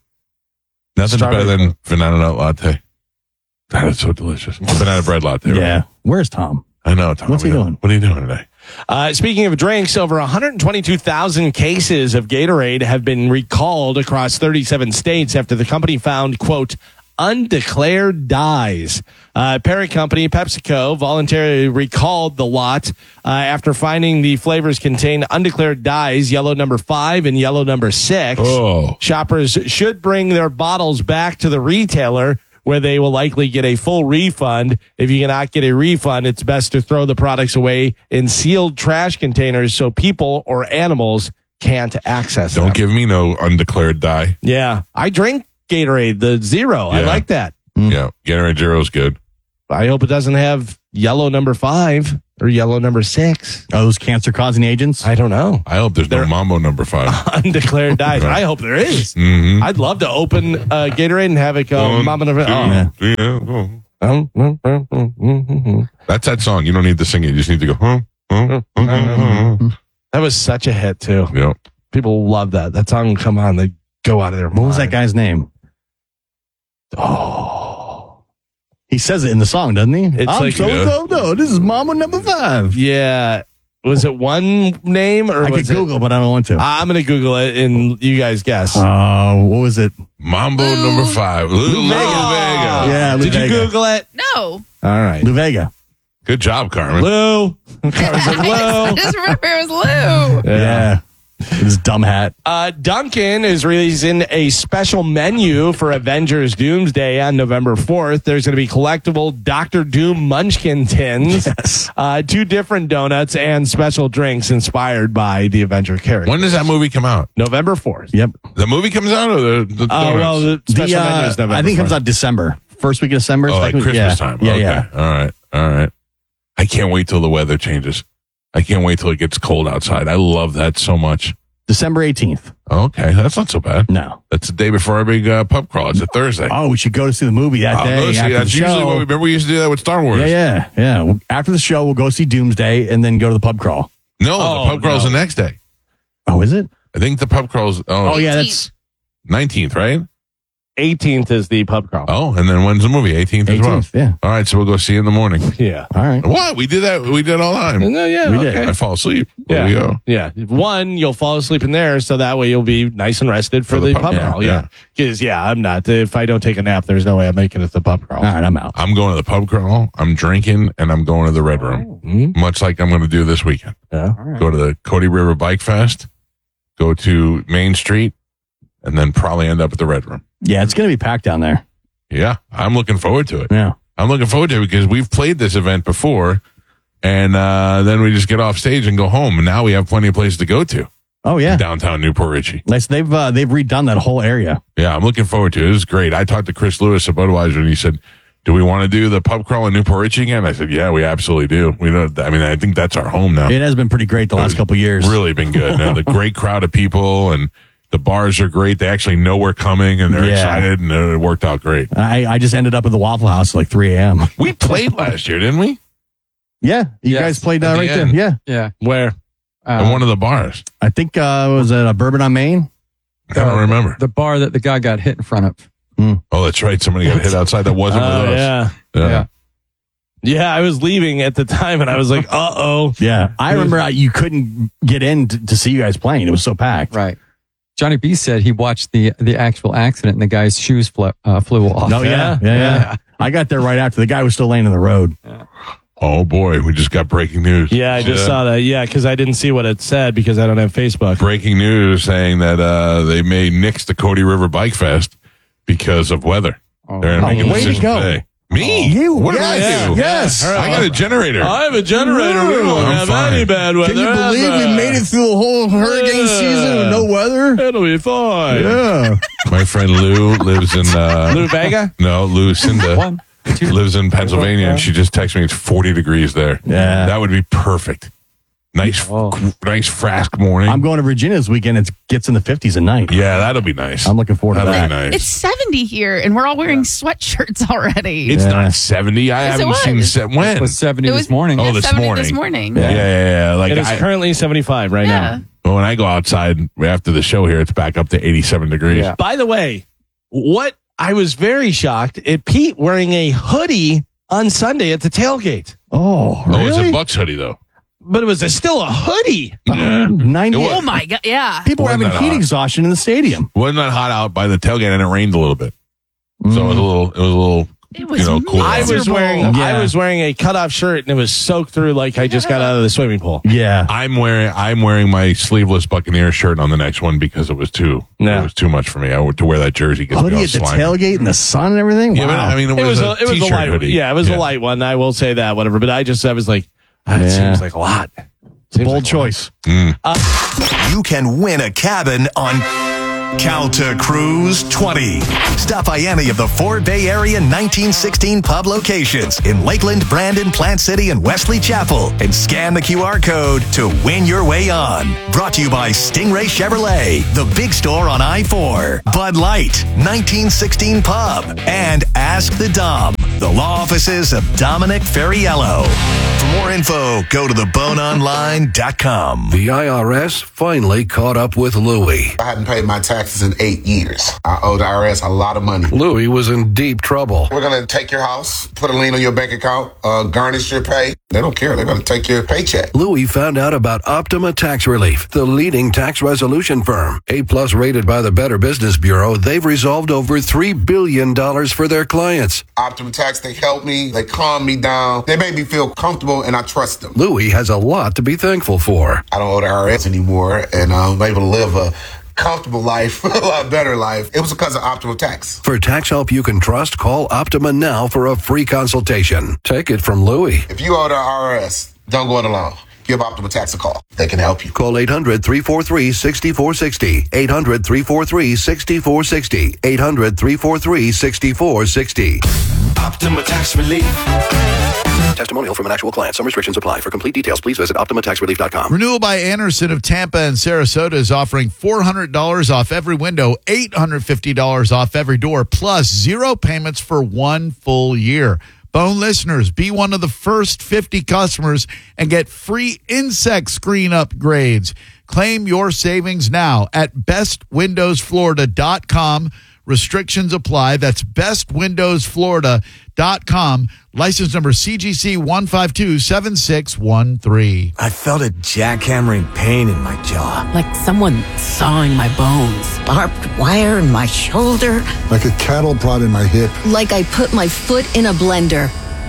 Nothing's Strawberry better than banana nut latte. That is so delicious. Banana bread latte. right? Yeah. Where's Tom? I know, Tom. What's he Yeah. doing? What are you doing today? Uh, speaking of drinks, over one hundred twenty-two thousand cases of Gatorade have been recalled across thirty-seven states after the company found, quote, undeclared dyes. Uh, parent company PepsiCo voluntarily recalled the lot uh, after finding the flavors contain undeclared dyes, yellow number five and yellow number six. Oh. Shoppers should bring their bottles back to the retailer, where they will likely get a full refund. If you cannot get a refund, it's best to throw the products away in sealed trash containers so people or animals can't access Don't them. give me no undeclared dye. Yeah. I drink Gatorade, the zero. I Yeah. like that. Yeah, Gatorade Zero's good. I hope it doesn't have yellow number five or yellow number six. Are those cancer-causing agents? I don't know. I hope there's no Mambo number five. Undeclared dyes. I hope there is. Mhm. I'd love to open uh, Gatorade and have it go. One, Mama number. two, Oh. three, oh. That's that song. You don't need to sing it. You just need to go. Huh, huh, huh, huh, huh. That was such a hit too. Yep. People love that. That song would come on, they go out of their What was that mind. guy's name? Oh. He says it in the song, doesn't he? It's I'm like- so, so, so. This is Mama number five. Yeah. Was it one name or I was could Google, but I don't want to. it? I'm going to Google it and you guys guess. Uh, what was it? Mambo number five. Lou, Lou Vega. Yeah, Lou Did you Vega. Google it? No. All right. Lou Vega. Good job, Carmen. Lou. Carmen said I Lou. just remember it was Lou. Yeah. His dumb hat. Uh, Dunkin' is releasing a special menu for Avengers Doomsday on November fourth. There's going to be collectible Doctor Doom Munchkin tins, Yes. uh, two different donuts, and special drinks inspired by the Avenger character. When does that movie come out? November fourth. Yep. The movie comes out or the, the Oh, donuts? well, the special The, uh, menu is November I think it comes fourth. out December. First week of December. Oh, like second week- Christmas yeah. time. Yeah, okay. yeah. All right. All right. I can't wait till the weather changes. I can't wait till it gets cold outside. I love that so much. December eighteenth. Okay, that's not so bad. No. That's the day before our big uh, pub crawl. It's a Thursday. Oh, we should go to see the movie that I'll day. go see. After That's the usually show. what we remember. We used to do that with Star Wars. Yeah, yeah, yeah. After the show, we'll go see Doomsday and then go to the pub crawl. No, Oh, the pub crawl's no. the next day. Oh, is it? I think the pub crawl's oh, Oh, yeah, that's nineteenth, right? eighteenth is the pub crawl. Oh, and then when's the movie? eighteenth as well. eighteenth. Yeah. All right, so we'll go see you in the morning. Yeah. All right. What? We did that. We did all the time. No, yeah, We okay. did. I fall asleep. There Yeah. we go. Yeah. One, you'll fall asleep in there, so that way you'll be nice and rested for, For the the, pub pub crawl, crawl. yeah. Yeah. Because, yeah. I'm not. If I don't take a nap, there's no way I'm making it to the pub crawl. All right, I'm out. I'm going to the pub crawl. I'm drinking, and I'm going to the Red Room, Mhm. much like I'm going to do this weekend. Yeah. Go to the Cody River Bike Fest, go to Main Street, and then probably end up at the Red Room. Yeah, it's going to be packed down there. Yeah, I'm looking forward to it. Yeah. I'm looking forward to it because we've played this event before, and uh, then we just get off stage and go home, and now we have plenty of places to go to. Oh, yeah. Downtown Newport Richie. Nice. They've uh, they've redone that whole area. Yeah, I'm looking forward to it. This is great. I talked to Chris Lewis of Budweiser, and he said, "Do we want to do the pub crawl in Newport Richie again?" I said, "Yeah, we absolutely do. We know. I mean, I think that's our home now. It has been pretty great the last couple of years. Really been good. And the great crowd of people, and the bars are great. They actually know we're coming, and they're Yeah. excited, and it worked out great. I, I just ended up at the Waffle House at like three a.m. We played last year, didn't we? Yeah. You Yes. guys played At uh, the right end. there. Yeah. Yeah. Where? In one of the bars. I think uh, was it a Bourbon on Main? I don't remember. The bar that the guy got hit in front of. Oh, that's right. Somebody got hit outside. That wasn't Oh, with us. yeah. Yeah. Yeah. Yeah, I was leaving at the time, and I was like, uh oh. Yeah. I remember uh, you couldn't get in to, to see you guys playing. It was so packed. Right. Johnny B said he watched the the actual accident and the guy's shoes flew, uh, flew off. No, yeah. Yeah, yeah. Yeah. I got there right after. The guy was still laying in the road. Oh, boy. We just got breaking news. Yeah, I just Yeah. saw that. Yeah, because I didn't see what it said because I don't have Facebook. Breaking news saying that uh, they may nix the Cody River Bike Fest because of weather. Oh. They're Oh, making a way to decision go. today. Me? You? What Yes. did I do? Yes. I got a generator. I have a generator. We won't I'm have fine. any bad weather. Can you believe we ever. made it through the whole hurricane Yeah. season with no weather? It'll be fine. Yeah. My friend Lou lives in uh, Lou Vega? No, Lucinda One, two, lives in Pennsylvania, and she just texted me it's forty degrees there. Yeah. That would be perfect. Nice, Oh. nice Frask morning. I'm going to Virginia this weekend. It gets in the fifties at night. yeah, that'll be nice. I'm looking forward to That'll that. be nice. It's seventy here, and we're all wearing sweatshirts already. It's Yeah. not seventy. I Yes, it haven't seen was. the set. When? It was seventy It was this morning. Oh, yeah, this seventy morning. this morning. yeah, yeah, yeah. Like It is I, currently seventy-five right Yeah. now. well, when I go outside after the show here, it's back up to eighty-seven degrees. Yeah. By the way, what I was very shocked at Pete wearing a hoodie on Sunday at the tailgate. Oh, Oh, it's really? a Bucks hoodie though. But it was a, still a hoodie. Yeah. ninety. It was- Oh my god! Yeah. People were Wasn't having that heat hot? exhaustion in the stadium. Wasn't that hot out by the tailgate, and it rained a little bit. So it was a little, it was a little, It was you know, cool. I was wearing Yeah. I was wearing a cutoff shirt and it was soaked through like I just got out of the swimming pool. Yeah. I'm wearing I'm wearing my sleeveless Buccaneer shirt on the next one because it was too Yeah. it was too much for me. I would to wear that jersey. Gets me Hoodie all at the slimy. tailgate in the sun and everything. Yeah, but, Wow. I mean, it was, It was a, a, it was a t-shirt light hoodie. yeah, it was Yeah. a light one. I will say that, whatever. But I just I was like, ah, it Yeah. seems like a lot. Seems Bold like a lot. choice. You can win a cabin on Calta Cruise twenty. Stop by any of the four Bay Area nineteen sixteen pub locations in Lakeland, Brandon, Plant City, and Wesley Chapel and scan the Q R code to win your way on. Brought to you by Stingray Chevrolet, the big store on I four, Bud Light, nineteen sixteen Pub, and Ask the Dom, the law offices of Dominic Ferriello. For more info, go to the bone online dot com. The I R S finally caught up with Louie. I hadn't paid my taxes in eight years. I owe the I R S a lot of money. Louie was in deep trouble. We're going to take your house, put a lien on your bank account, uh, garnish your pay. They don't care. They're going to take your paycheck. Louie found out about Optima Tax Relief, the leading tax resolution firm. A-plus rated by the Better Business Bureau, they've resolved over three billion dollars for their clients. Optima Tax, they help me. They calm me down. They make me feel comfortable, and I trust them. Louie has a lot to be thankful for. I don't owe the I R S anymore, and I'm able to live a comfortable life, a lot better life. It was because of Optima Tax. For tax help you can trust, call Optima now for a free consultation. Take it from Louie. If you owe the I R S, don't go it alone. Give Optima Tax a call. They can help you. Call eight hundred, three four three, six four six zero. eight hundred, three four three, six four six zero. eight hundred, three four three, six four six zero. Optima Tax Relief. Testimonial from an actual client. Some restrictions apply. For complete details, please visit optima tax relief dot com. Renewal by Anderson of Tampa and Sarasota is offering four hundred dollars off every window, eight hundred fifty dollars off every door, plus zero payments for one full year. Bone listeners, be one of the first fifty customers and get free insect screen upgrades. Claim your savings now at best windows florida dot com. Restrictions apply. That's best windows florida dot com. License number C G C one five two seven six one three. I felt a jackhammering pain in my jaw. Like someone sawing my bones. Barbed wire in my shoulder. Like a cattle prod in my hip. Like I put my foot in a blender.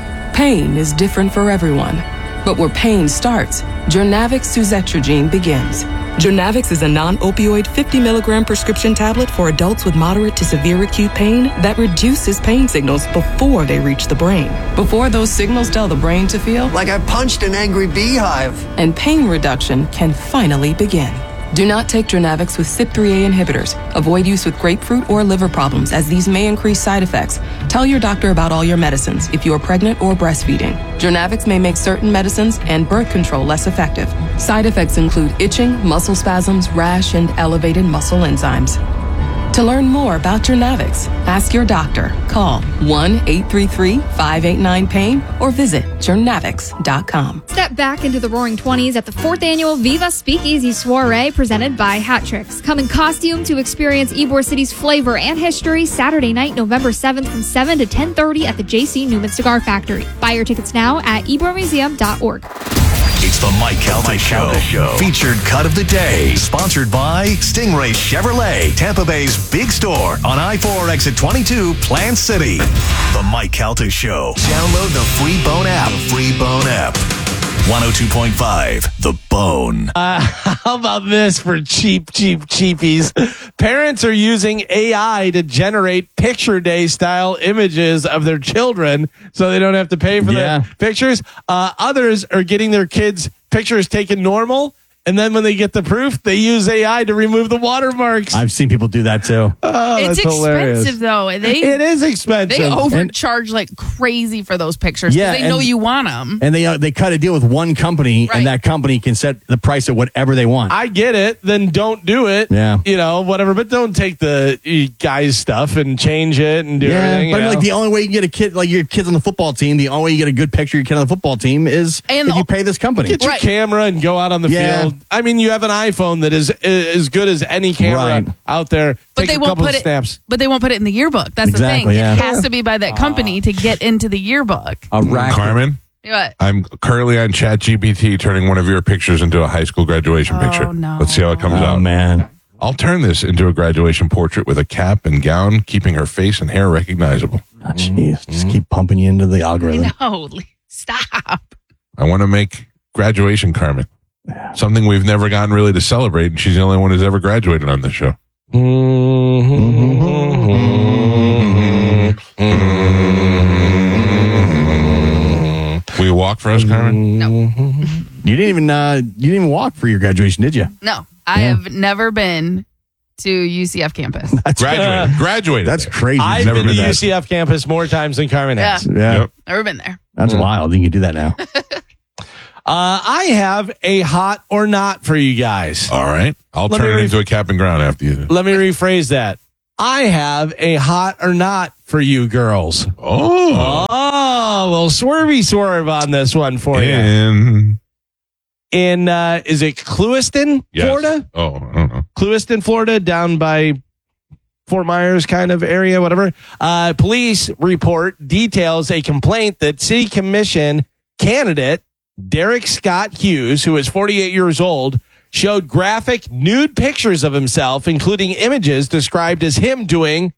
Pain is different for everyone. But where pain starts, Jurnavix suzetrigine begins. Jurnavix is a non-opioid fifty milligram prescription tablet for adults with moderate to severe acute pain that reduces pain signals before they reach the brain. Before those signals tell the brain to feel like I punched an angry beehive. And pain reduction can finally begin. Do not take Jurnavix with C Y P three A inhibitors. Avoid use with grapefruit or liver problems, as these may increase side effects. Tell your doctor about all your medicines if you are pregnant or breastfeeding. Jurnavix may make certain medicines and birth control less effective. Side effects include itching, muscle spasms, rash, and elevated muscle enzymes. To learn more about Jurnavix, ask your doctor. Call one eight three three, five eight nine, pain or visit jurnavix dot com. Step back into the roaring twenties at the fourth annual Viva Speakeasy Soiree presented by Hat Tricks. Come in costume to experience Ybor City's flavor and history Saturday night, November seventh from seven to ten thirty at the J C Newman Cigar Factory. Buy your tickets now at ybor museum dot org. It's the Mike Calta Show. Show. Featured cut of the day. Sponsored by Stingray Chevrolet, Tampa Bay's big store on I four exit twenty-two, Plant City. The Mike Calta Show. Download the free Bone app. Free Bone app. one oh two point five The Bone. Uh, how about this for cheap, cheap, cheapies? Parents are using A I to generate picture day style images of their children so they don't have to pay for Yeah. the pictures. Uh, others are getting their kids' pictures taken normal. And then when they get the proof, they use A I to remove the watermarks. I've seen people do that too. Oh, It's that's expensive hilarious. though. They It is expensive. They And- overcharge like crazy for those pictures because Yeah, they know and- you want them. And they uh, they cut a deal with one company, Right. and that company can set the price at whatever they want. I get it. Then don't do it. Yeah. You know, whatever. But don't take the uh, guy's stuff and change it and do yeah, everything. but you I mean, like know? the only way you can get a kid, like your kids on the football team, the only way you get a good picture of your kid on the football team is And if the- you pay this company. Get your Right. camera and go out on the Yeah. field. I mean, you have an iPhone that is is as good as any camera Right. out there. But Take they a won't couple put of it. snaps. But they won't put it in the yearbook. That's the Exactly, thing. yeah. It has to be by that company to get into the yearbook. A rack. Carmen, What? I'm currently on ChatGPT turning one of your pictures into a high school graduation Oh, picture. no. Let's see how it comes Oh out. man, I'll turn this into a graduation portrait with a cap and gown, keeping her face and hair recognizable. Oh, jeez, just keep pumping you into the algorithm. No, stop. I want to make graduation Carmen. Something we've never gotten really to celebrate, and she's the only one who's ever graduated on this show. Will you walk for us, Carmen? No. You didn't even uh, you didn't even walk for your graduation, did you? No, I Yeah. have never been to U C F campus. Graduated. Graduated. That's crazy. I've Never been been to there. U C F campus more times than Carmen Yeah, has. Yeah, Yep. never been there. that's wild. You can do that now. Uh, I have a hot or not for you guys. All right. I'll Let turn me it re- into a cap and gown after you. Let me rephrase that. I have a hot or not for you girls. Oh. Oh, well, swervy swerve on this one for you. In. In, uh, is it Clewiston, Yes. Florida? Oh, I don't know. Clewiston, Florida, down by Fort Myers kind of area, whatever. Uh, police report details a complaint that city commission candidate Derek Scott Hughes, who is forty-eight years old, showed graphic nude pictures of himself, including images described as him doing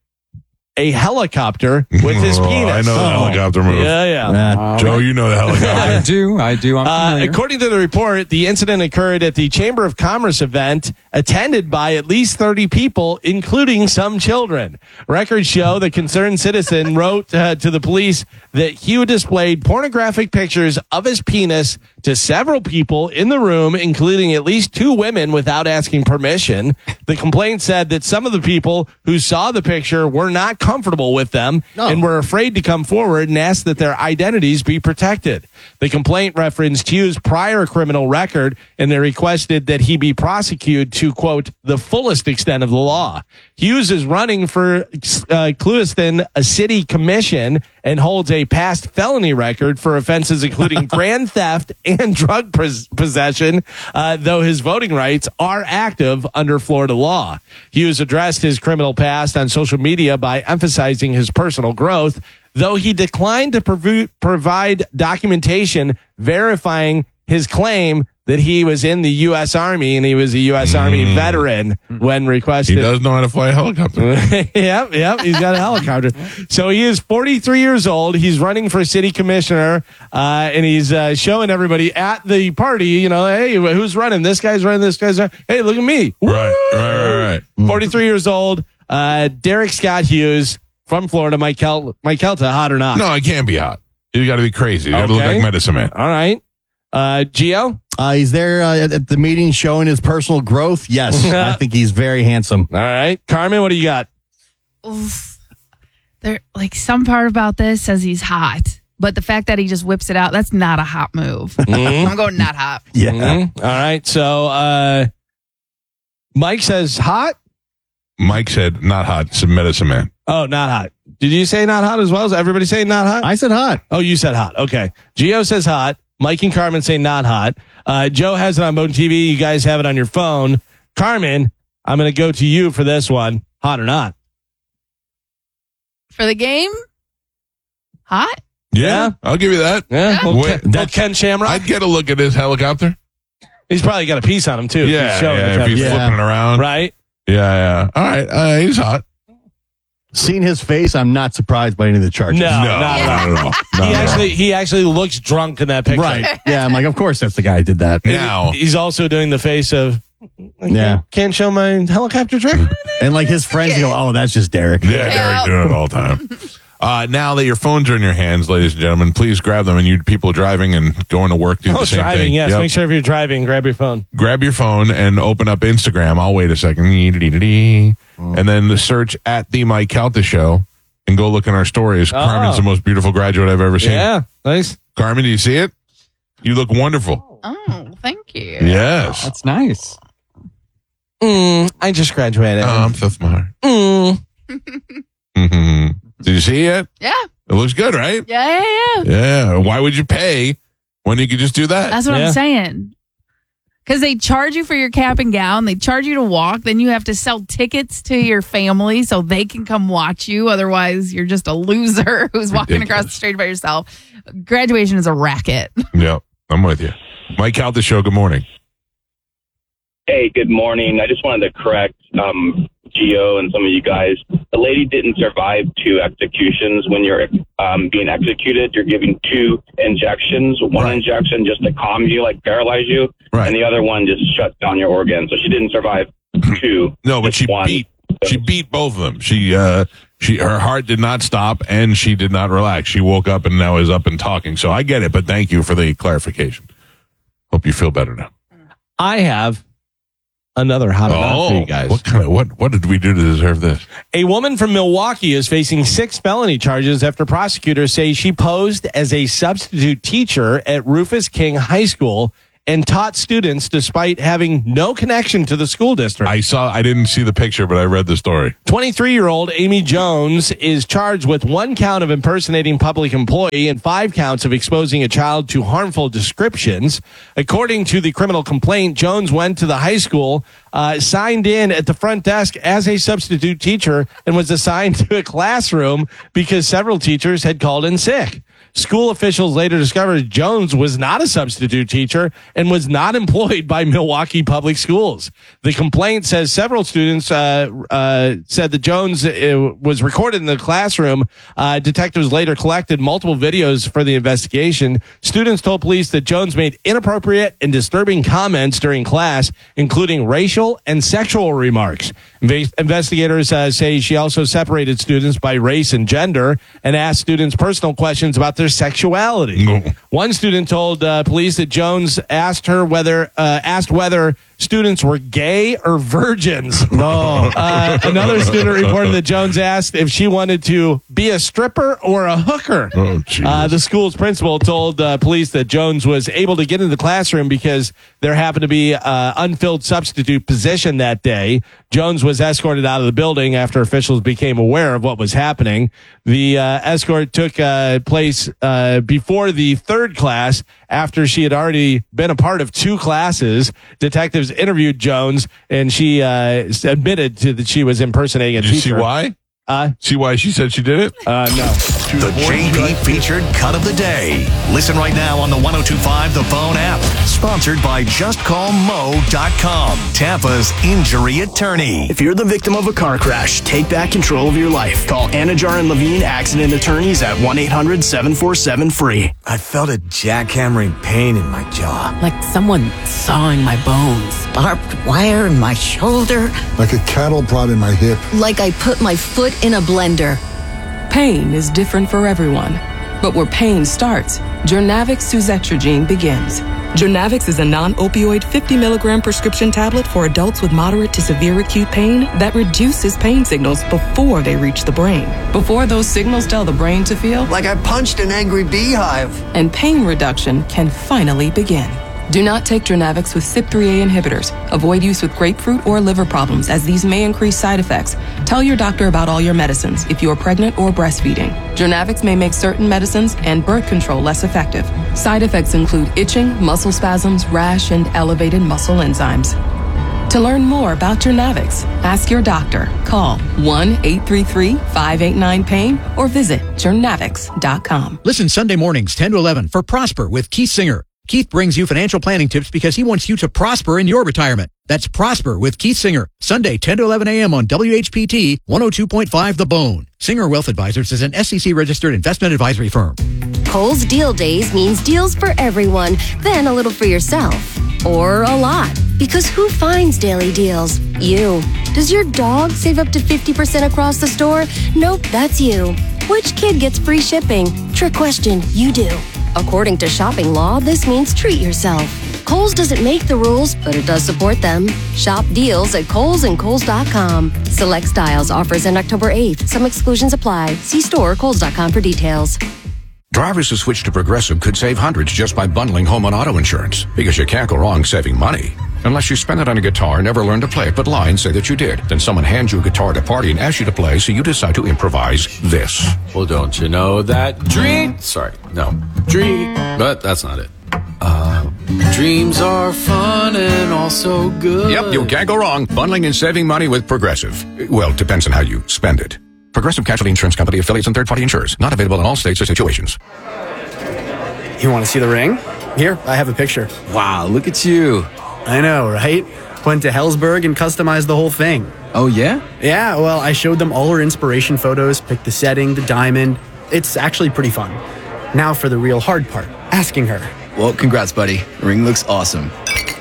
a helicopter with his Oh, penis. I know the helicopter move. Yeah, yeah. Uh, Joe, you know the helicopter. I do. I do. I'm Uh, familiar. according to the report, the incident occurred at the Chamber of Commerce event attended by at least thirty people, including some children. Records show the concerned citizen wrote uh, to the police that Hugh displayed pornographic pictures of his penis to several people in the room, including at least two women, without asking permission. The complaint said that some of the people who saw the picture were not comfortable with them and were afraid to come forward and ask that their identities be protected. The complaint referenced Hughes' prior criminal record, and they requested that he be prosecuted to, quote, the fullest extent of the law. Hughes is running for uh, Clewiston, a city commission, and holds a past felony record for offenses including grand theft and drug pos- possession, uh, though his voting rights are active under Florida law. Hughes addressed his criminal past on social media by emphasizing his personal growth, though he declined to prov- provide documentation verifying his claim that he was in the U S Army and he was a U S Army veteran when requested. He does know how to fly a helicopter. yep, yep. He's got a helicopter. So he is forty-three years old. He's running for city commissioner, uh, and he's uh, showing everybody at the party, you know, hey, who's running? This guy's running, this guy's running. Hey, look at me. Right, right, right, right. forty-three years old. Uh, Derek Scott Hughes from Florida. Mike, Kel- Mike Kelta, hot or not? No, it can't be hot. You got to be crazy. You got to look Okay. like Medicine Man. All right. Uh, Gio? Uh, he's there uh, at, at the meeting showing his personal growth. Yes, I think he's very handsome. All right. Carmen, what do you got? Oof. There, like some part about this says he's hot, but the fact that he just whips it out, that's not a hot move. Mhm. I'm going not hot. Yeah. Mhm. All right. So uh, Mike says hot. Mike said not hot. Said Medicine Man. Oh, not hot. Did you say not hot as well? Is everybody saying not hot? I said hot. Oh, you said hot. Okay. Gio says hot. Mike and Carmen say not hot. Uh, Joe has it on Bone T V. You guys have it on your phone. Carmen, I'm going to go to you for this one. Hot or not? For the game, hot? Yeah, I'll give you that. Yeah. Well, Wait, Ken, well, Ken Shamrock. I'd get a look at his helicopter. He's probably got a piece on him too. if Yeah, he's showing yeah, the if he's picture. flipping it around. Right. Yeah, yeah. All right, uh, he's hot. Seeing his face, I'm not surprised by any of the charges. No, No, not, not at at all. all. He Not at all. actually, he actually looks drunk in that picture. Right. Yeah, I'm like, of course that's the guy who did that. Now, He's also doing the face of, Yeah. can't show my helicopter trick. And like his friends go, oh, that's just Derek. yeah, Derek doing it all the time. Uh, now that your phones are in your hands, ladies and gentlemen, please grab them. And you people driving and going to work do Oh, the same driving, thing. yes. Yep. Make sure if you're driving, grab your phone. Grab your phone and open up Instagram. I'll wait a second. And then search at the Mike Calta Show and go look in our stories. Oh. Carmen's the most beautiful graduate I've ever seen. Yeah, nice. Carmen, do you see it? You look wonderful. Oh, thank you. Yes. That's nice. Mm, I just graduated. Oh, I'm so smart. Mm. hmm Did you see it? Yeah. It looks good, right? Yeah, yeah, yeah. Yeah. Why would you pay when you could just do that? That's what Yeah. I'm saying. Because they charge you for your cap and gown, they charge you to walk, then you have to sell tickets to your family so they can come watch you. Otherwise, you're just a loser who's walking across the street by yourself. Graduation is a racket. Yep. I'm with you. Mike Calta Show, good morning. Hey, good morning. I just wanted to correct um, Gio and some of you guys. The lady didn't survive two executions. When you're um, being executed, you're giving two injections. One right. injection just to calm you, like paralyze you, right. and the other one just shuts down your organs. So she didn't survive two. No, but she one. beat she beat both of them. She uh, she her heart did not stop, and she did not relax. She woke up and now is up and talking. So I get it, but thank you for the clarification. Hope you feel better now. I have another hot oh, for you guys. What kind of what what did we do to deserve this? A woman from Milwaukee is facing six felony charges after prosecutors say she posed as a substitute teacher at Rufus King High School and taught students despite having no connection to the school district. I saw, I didn't see the picture, but I read the story. twenty-three-year-old Amy Jones is charged with one count of impersonating public employee and five counts of exposing a child to harmful descriptions. According to the criminal complaint, Jones went to the high school, uh, signed in at the front desk as a substitute teacher, and was assigned to a classroom because several teachers had called in sick. School officials later discovered Jones was not a substitute teacher and was not employed by Milwaukee Public Schools. The complaint says several students uh, uh, said that Jones uh, was recorded in the classroom. Uh, detectives later collected multiple videos for the investigation. Students told police that Jones made inappropriate and disturbing comments during class, including racial and sexual remarks. Inve- investigators uh, say she also separated students by race and gender and asked students personal questions about their sexuality. No. One student told uh, police that Jones asked her whether uh, asked whether students were gay or virgins. No. Uh, another student reported that Jones asked if she wanted to be a stripper or a hooker. Oh, uh, the school's principal told uh, police that Jones was able to get into the classroom because there happened to be an unfilled substitute position that day. Jones was escorted out of the building after officials became aware of what was happening. The uh, escort took uh, place uh, before the third class after she had already been a part of two classes. Detectives interviewed Jones, and she uh, admitted to that she was impersonating a teacher. Did you see why? Uh, see why she said she did it? Uh, no. The J P featured cut of the day. Listen right now on the one oh two point five The Phone app. Sponsored by just call mo dot com, Tampa's injury attorney. If you're the victim of a car crash, take back control of your life. Call Anajar and Levine Accident Attorneys at one eight hundred seven four seven free. I felt a jackhammering pain in my jaw. Like someone sawing my bones. Barbed wire in my shoulder. Like a cattle prod in my hip. Like I put my foot in a blender. Pain is different for everyone, but where pain starts, Jurnavix suzetrigine begins. Jurnavix is a non-opioid fifty milligram prescription tablet for adults with moderate to severe acute pain that reduces pain signals before they reach the brain. Before those signals tell the brain to feel like I punched an angry beehive. And pain reduction can finally begin. Do not take Jurnavix with C Y P three A inhibitors. Avoid use with grapefruit or liver problems, as these may increase side effects. Tell your doctor about all your medicines if you are pregnant or breastfeeding. Jurnavix may make certain medicines and birth control less effective. Side effects include itching, muscle spasms, rash, and elevated muscle enzymes. To learn more about Jurnavix, ask your doctor. Call one eight three three, five eight nine, pain or visit jurnavix dot com. Listen Sunday mornings ten to eleven for Prosper with Keith Singer. Keith brings you financial planning tips because he wants you to prosper in your retirement. That's Prosper with Keith Singer, Sunday ten to eleven a.m. on W H P T one oh two point five The Bone. Singer Wealth Advisors is an S E C-registered investment advisory firm. Kohl's Deal Days means deals for everyone, then a little for yourself. Or a lot. Because who finds daily deals? You. Does your dog save up to fifty percent across the store? Nope, that's you. Which kid gets free shipping? Trick question, you do. According to shopping law, this means treat yourself. Kohl's doesn't make the rules, but it does support them. Shop deals at Kohl's and Kohl's dot com. Select styles offers end October eighth. Some exclusions apply. See store Kohl's dot com for details. Drivers who switch to Progressive could save hundreds just by bundling home and auto insurance, because you can't go wrong saving money. Unless you spend it on a guitar, never learn to play it, but lie and say that you did. Then someone hands you a guitar at a party and asks you to play, so you decide to improvise this. Well, don't you know that dream... Sorry, no. Dream... But that's not it. Uh, dreams are fun and also good. Yep, you can't go wrong bundling and saving money with Progressive. Well, depends on how you spend it. Progressive Casualty Insurance Company, affiliates, and third-party insurers. Not available in all states or situations. You want to see the ring? Here, I have a picture. Wow, look at you. I know, right? Went to Hellsberg and customized the whole thing. Oh, yeah? Yeah, well, I showed them all her inspiration photos, picked the setting, the diamond. It's actually pretty fun. Now for the real hard part, asking her. Well, congrats, buddy. The ring looks awesome.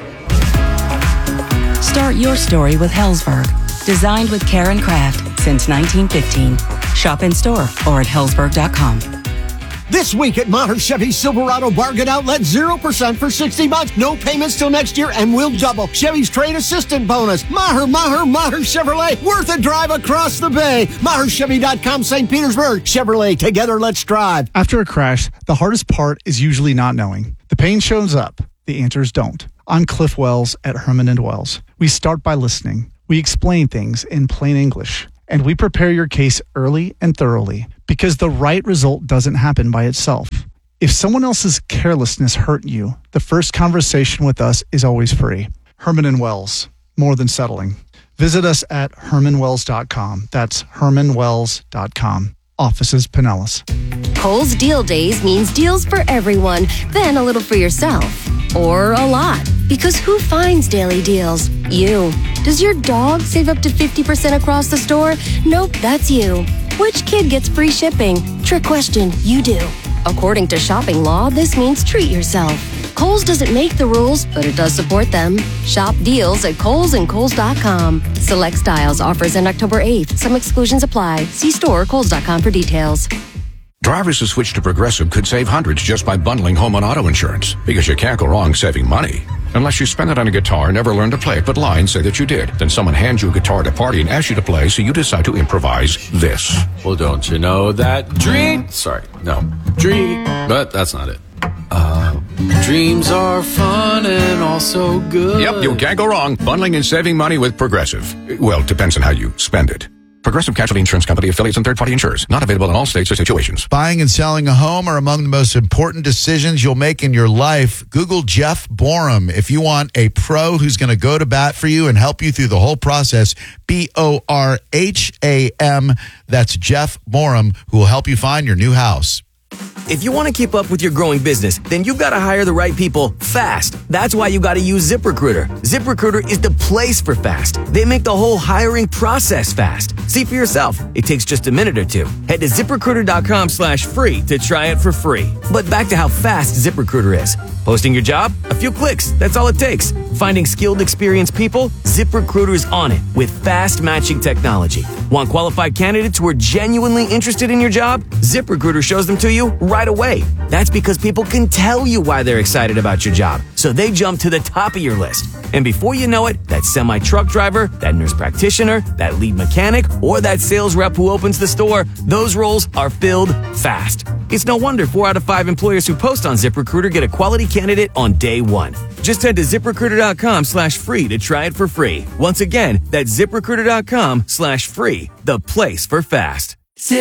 Start your story with Hellsberg. Designed with care and craft since nineteen fifteen. Shop in store or at hellsberg dot com. This week at Maher Chevy Silverado Bargain Outlet, zero percent for sixty months. No payments till next year, and we'll double Chevy's trade assistant bonus. Maher, Maher, Maher Chevrolet. Worth a drive across the bay. Maher Chevy dot com, Saint Petersburg. Chevrolet, together let's drive. After a crash, the hardest part is usually not knowing. The pain shows up. The answers don't. I'm Cliff Wells at Herman and Wells. We start by listening. We explain things in plain English. And we prepare your case early and thoroughly, because the right result doesn't happen by itself. If someone else's carelessness hurt you, the first conversation with us is always free. Herman and Wells, more than settling. Visit us at herman wells dot com. That's herman wells dot com. Offices Pinellas. Kohl's Deal Days means deals for everyone, then a little for yourself. Or a lot. Because who finds daily deals? You. Does your dog save up to fifty percent across the store? Nope, that's you. Which kid gets free shipping? Trick question, you do. According to shopping law, this means treat yourself. Kohl's doesn't make the rules, but it does support them. Shop deals at Kohl's and Kohl's dot com. Select styles offers end October eighth. Some exclusions apply. See store or Kohl's dot com for details. Drivers who switch to Progressive could save hundreds just by bundling home and auto insurance. Because you can't go wrong saving money. Unless you spend it on a guitar, never learn to play it, but lie and say that you did. Then someone hands you a guitar at a party and asks you to play, so you decide to improvise this. Well, don't you know that dream... Sorry, no. Dream... But that's not it. Uh, dreams are fun and also good. Yep, you can't go wrong. Bundling and saving money with Progressive. Well, depends on how you spend it. Progressive Casualty Insurance Company, affiliates, and third-party insurers. Not available in all states or situations. Buying and selling a home are among the most important decisions you'll make in your life. Google Jeff Borum. If you want a pro who's going to go to bat for you and help you through the whole process, B O R H A M. That's Jeff Borum, who will help you find your new house. If you want to keep up with your growing business, then you've got to hire the right people fast. That's why you got to use ZipRecruiter. ZipRecruiter is the place for fast. They make the whole hiring process fast. See for yourself. It takes just a minute or two. Head to ZipRecruiter.com slash free to try it for free. But back to how fast ZipRecruiter is. Posting your job? A few clicks. That's all it takes. Finding skilled, experienced people? ZipRecruiter's on it with fast matching technology. Want qualified candidates who are genuinely interested in your job? ZipRecruiter shows them to you right away. That's because people can tell you why they're excited about your job. So they jump to the top of your list. And before you know it, that semi-truck driver, that nurse practitioner, that lead mechanic, or that sales rep who opens the store, those roles are filled fast. It's no wonder four out of five employers who post on ZipRecruiter get a quality candidate on day one. Just head to ZipRecruiter.com slash free to try it for free. Once again, that's ZipRecruiter.com slash free, the place for fast.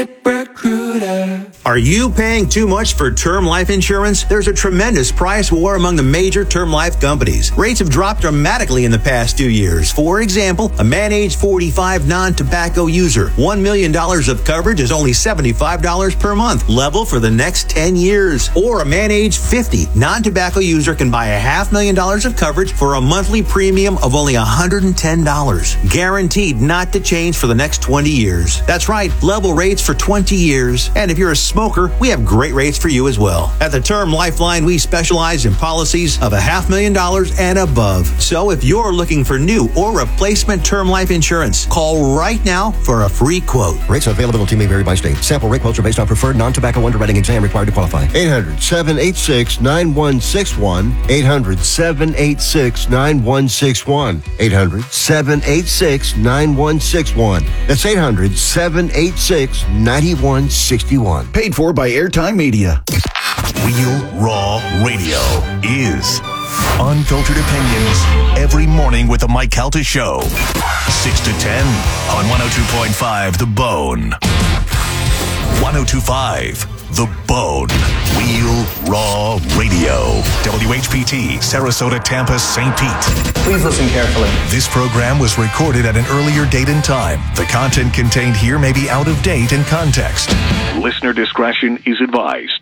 ZipRecruiter. Are you paying too much for term life insurance? There's a tremendous price war among the major term life companies. Rates have dropped dramatically in the past two years. For example, a man age forty-five non-tobacco user, one million dollars of coverage is only seventy-five dollars per month, level for the next ten years. Or a man age fifty non-tobacco user can buy a half million dollars of coverage for a monthly premium of only one hundred ten dollars. Guaranteed not to change for the next twenty years. That's right, level rates for twenty years. And if you're a smoker, we have great rates for you as well. At the Term Lifeline, we specialize in policies of a half million dollars and above. So if you're looking for new or replacement term life insurance, call right now for a free quote. Rates and availability may vary by state. Sample rate quotes are based on preferred non-tobacco underwriting exam required to qualify. eight hundred, seven eight six, nine one six one. eight hundred, seven eight six, nine one six one. eight hundred, seven eight six, nine one six one. That's eight hundred, seven eight six, nine one six one. Paid for by Airtime Media. Real Raw Radio is unfiltered opinions every morning with the Mike Calta Show. six to ten on one oh two point five The Bone. one oh two point five The Bone. Real Raw Radio. W H P T, Sarasota, Tampa, Saint Pete. Please listen carefully. This program was recorded at an earlier date and time. The content contained here may be out of date in context. Listener discretion is advised.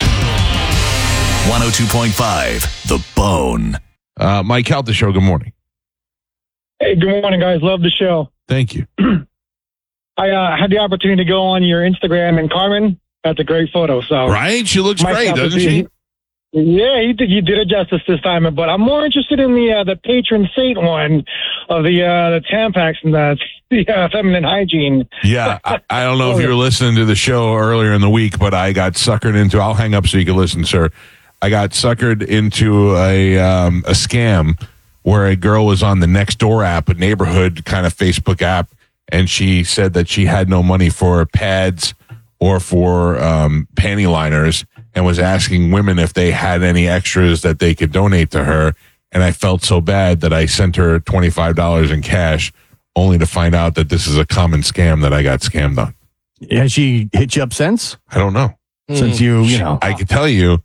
one oh two point five The Bone. Uh, Mike Calta Show, good morning. Hey, good morning, guys. Love the show. Thank you. I uh, had the opportunity to go on your Instagram, and Carmen, that's a great photo. So right, she looks great, myself, doesn't he- she? Yeah, he did, he did it justice this time. But I'm more interested in the uh, the patron saint one of the uh, the Tampax and the, the uh, feminine hygiene. Yeah, I, I don't know if you were listening to the show earlier in the week, but I got suckered into. I'll hang up so you can listen, sir. I got suckered into a um, a scam where a girl was on the Nextdoor app, a neighborhood kind of Facebook app, and she said that she had no money for pads or for um, panty liners, and was asking women if they had any extras that they could donate to her. And I felt so bad that I sent her twenty-five dollars in cash, only to find out that this is a common scam that I got scammed on. Has she hit you up since? I don't know. Since you, you know. I could tell you,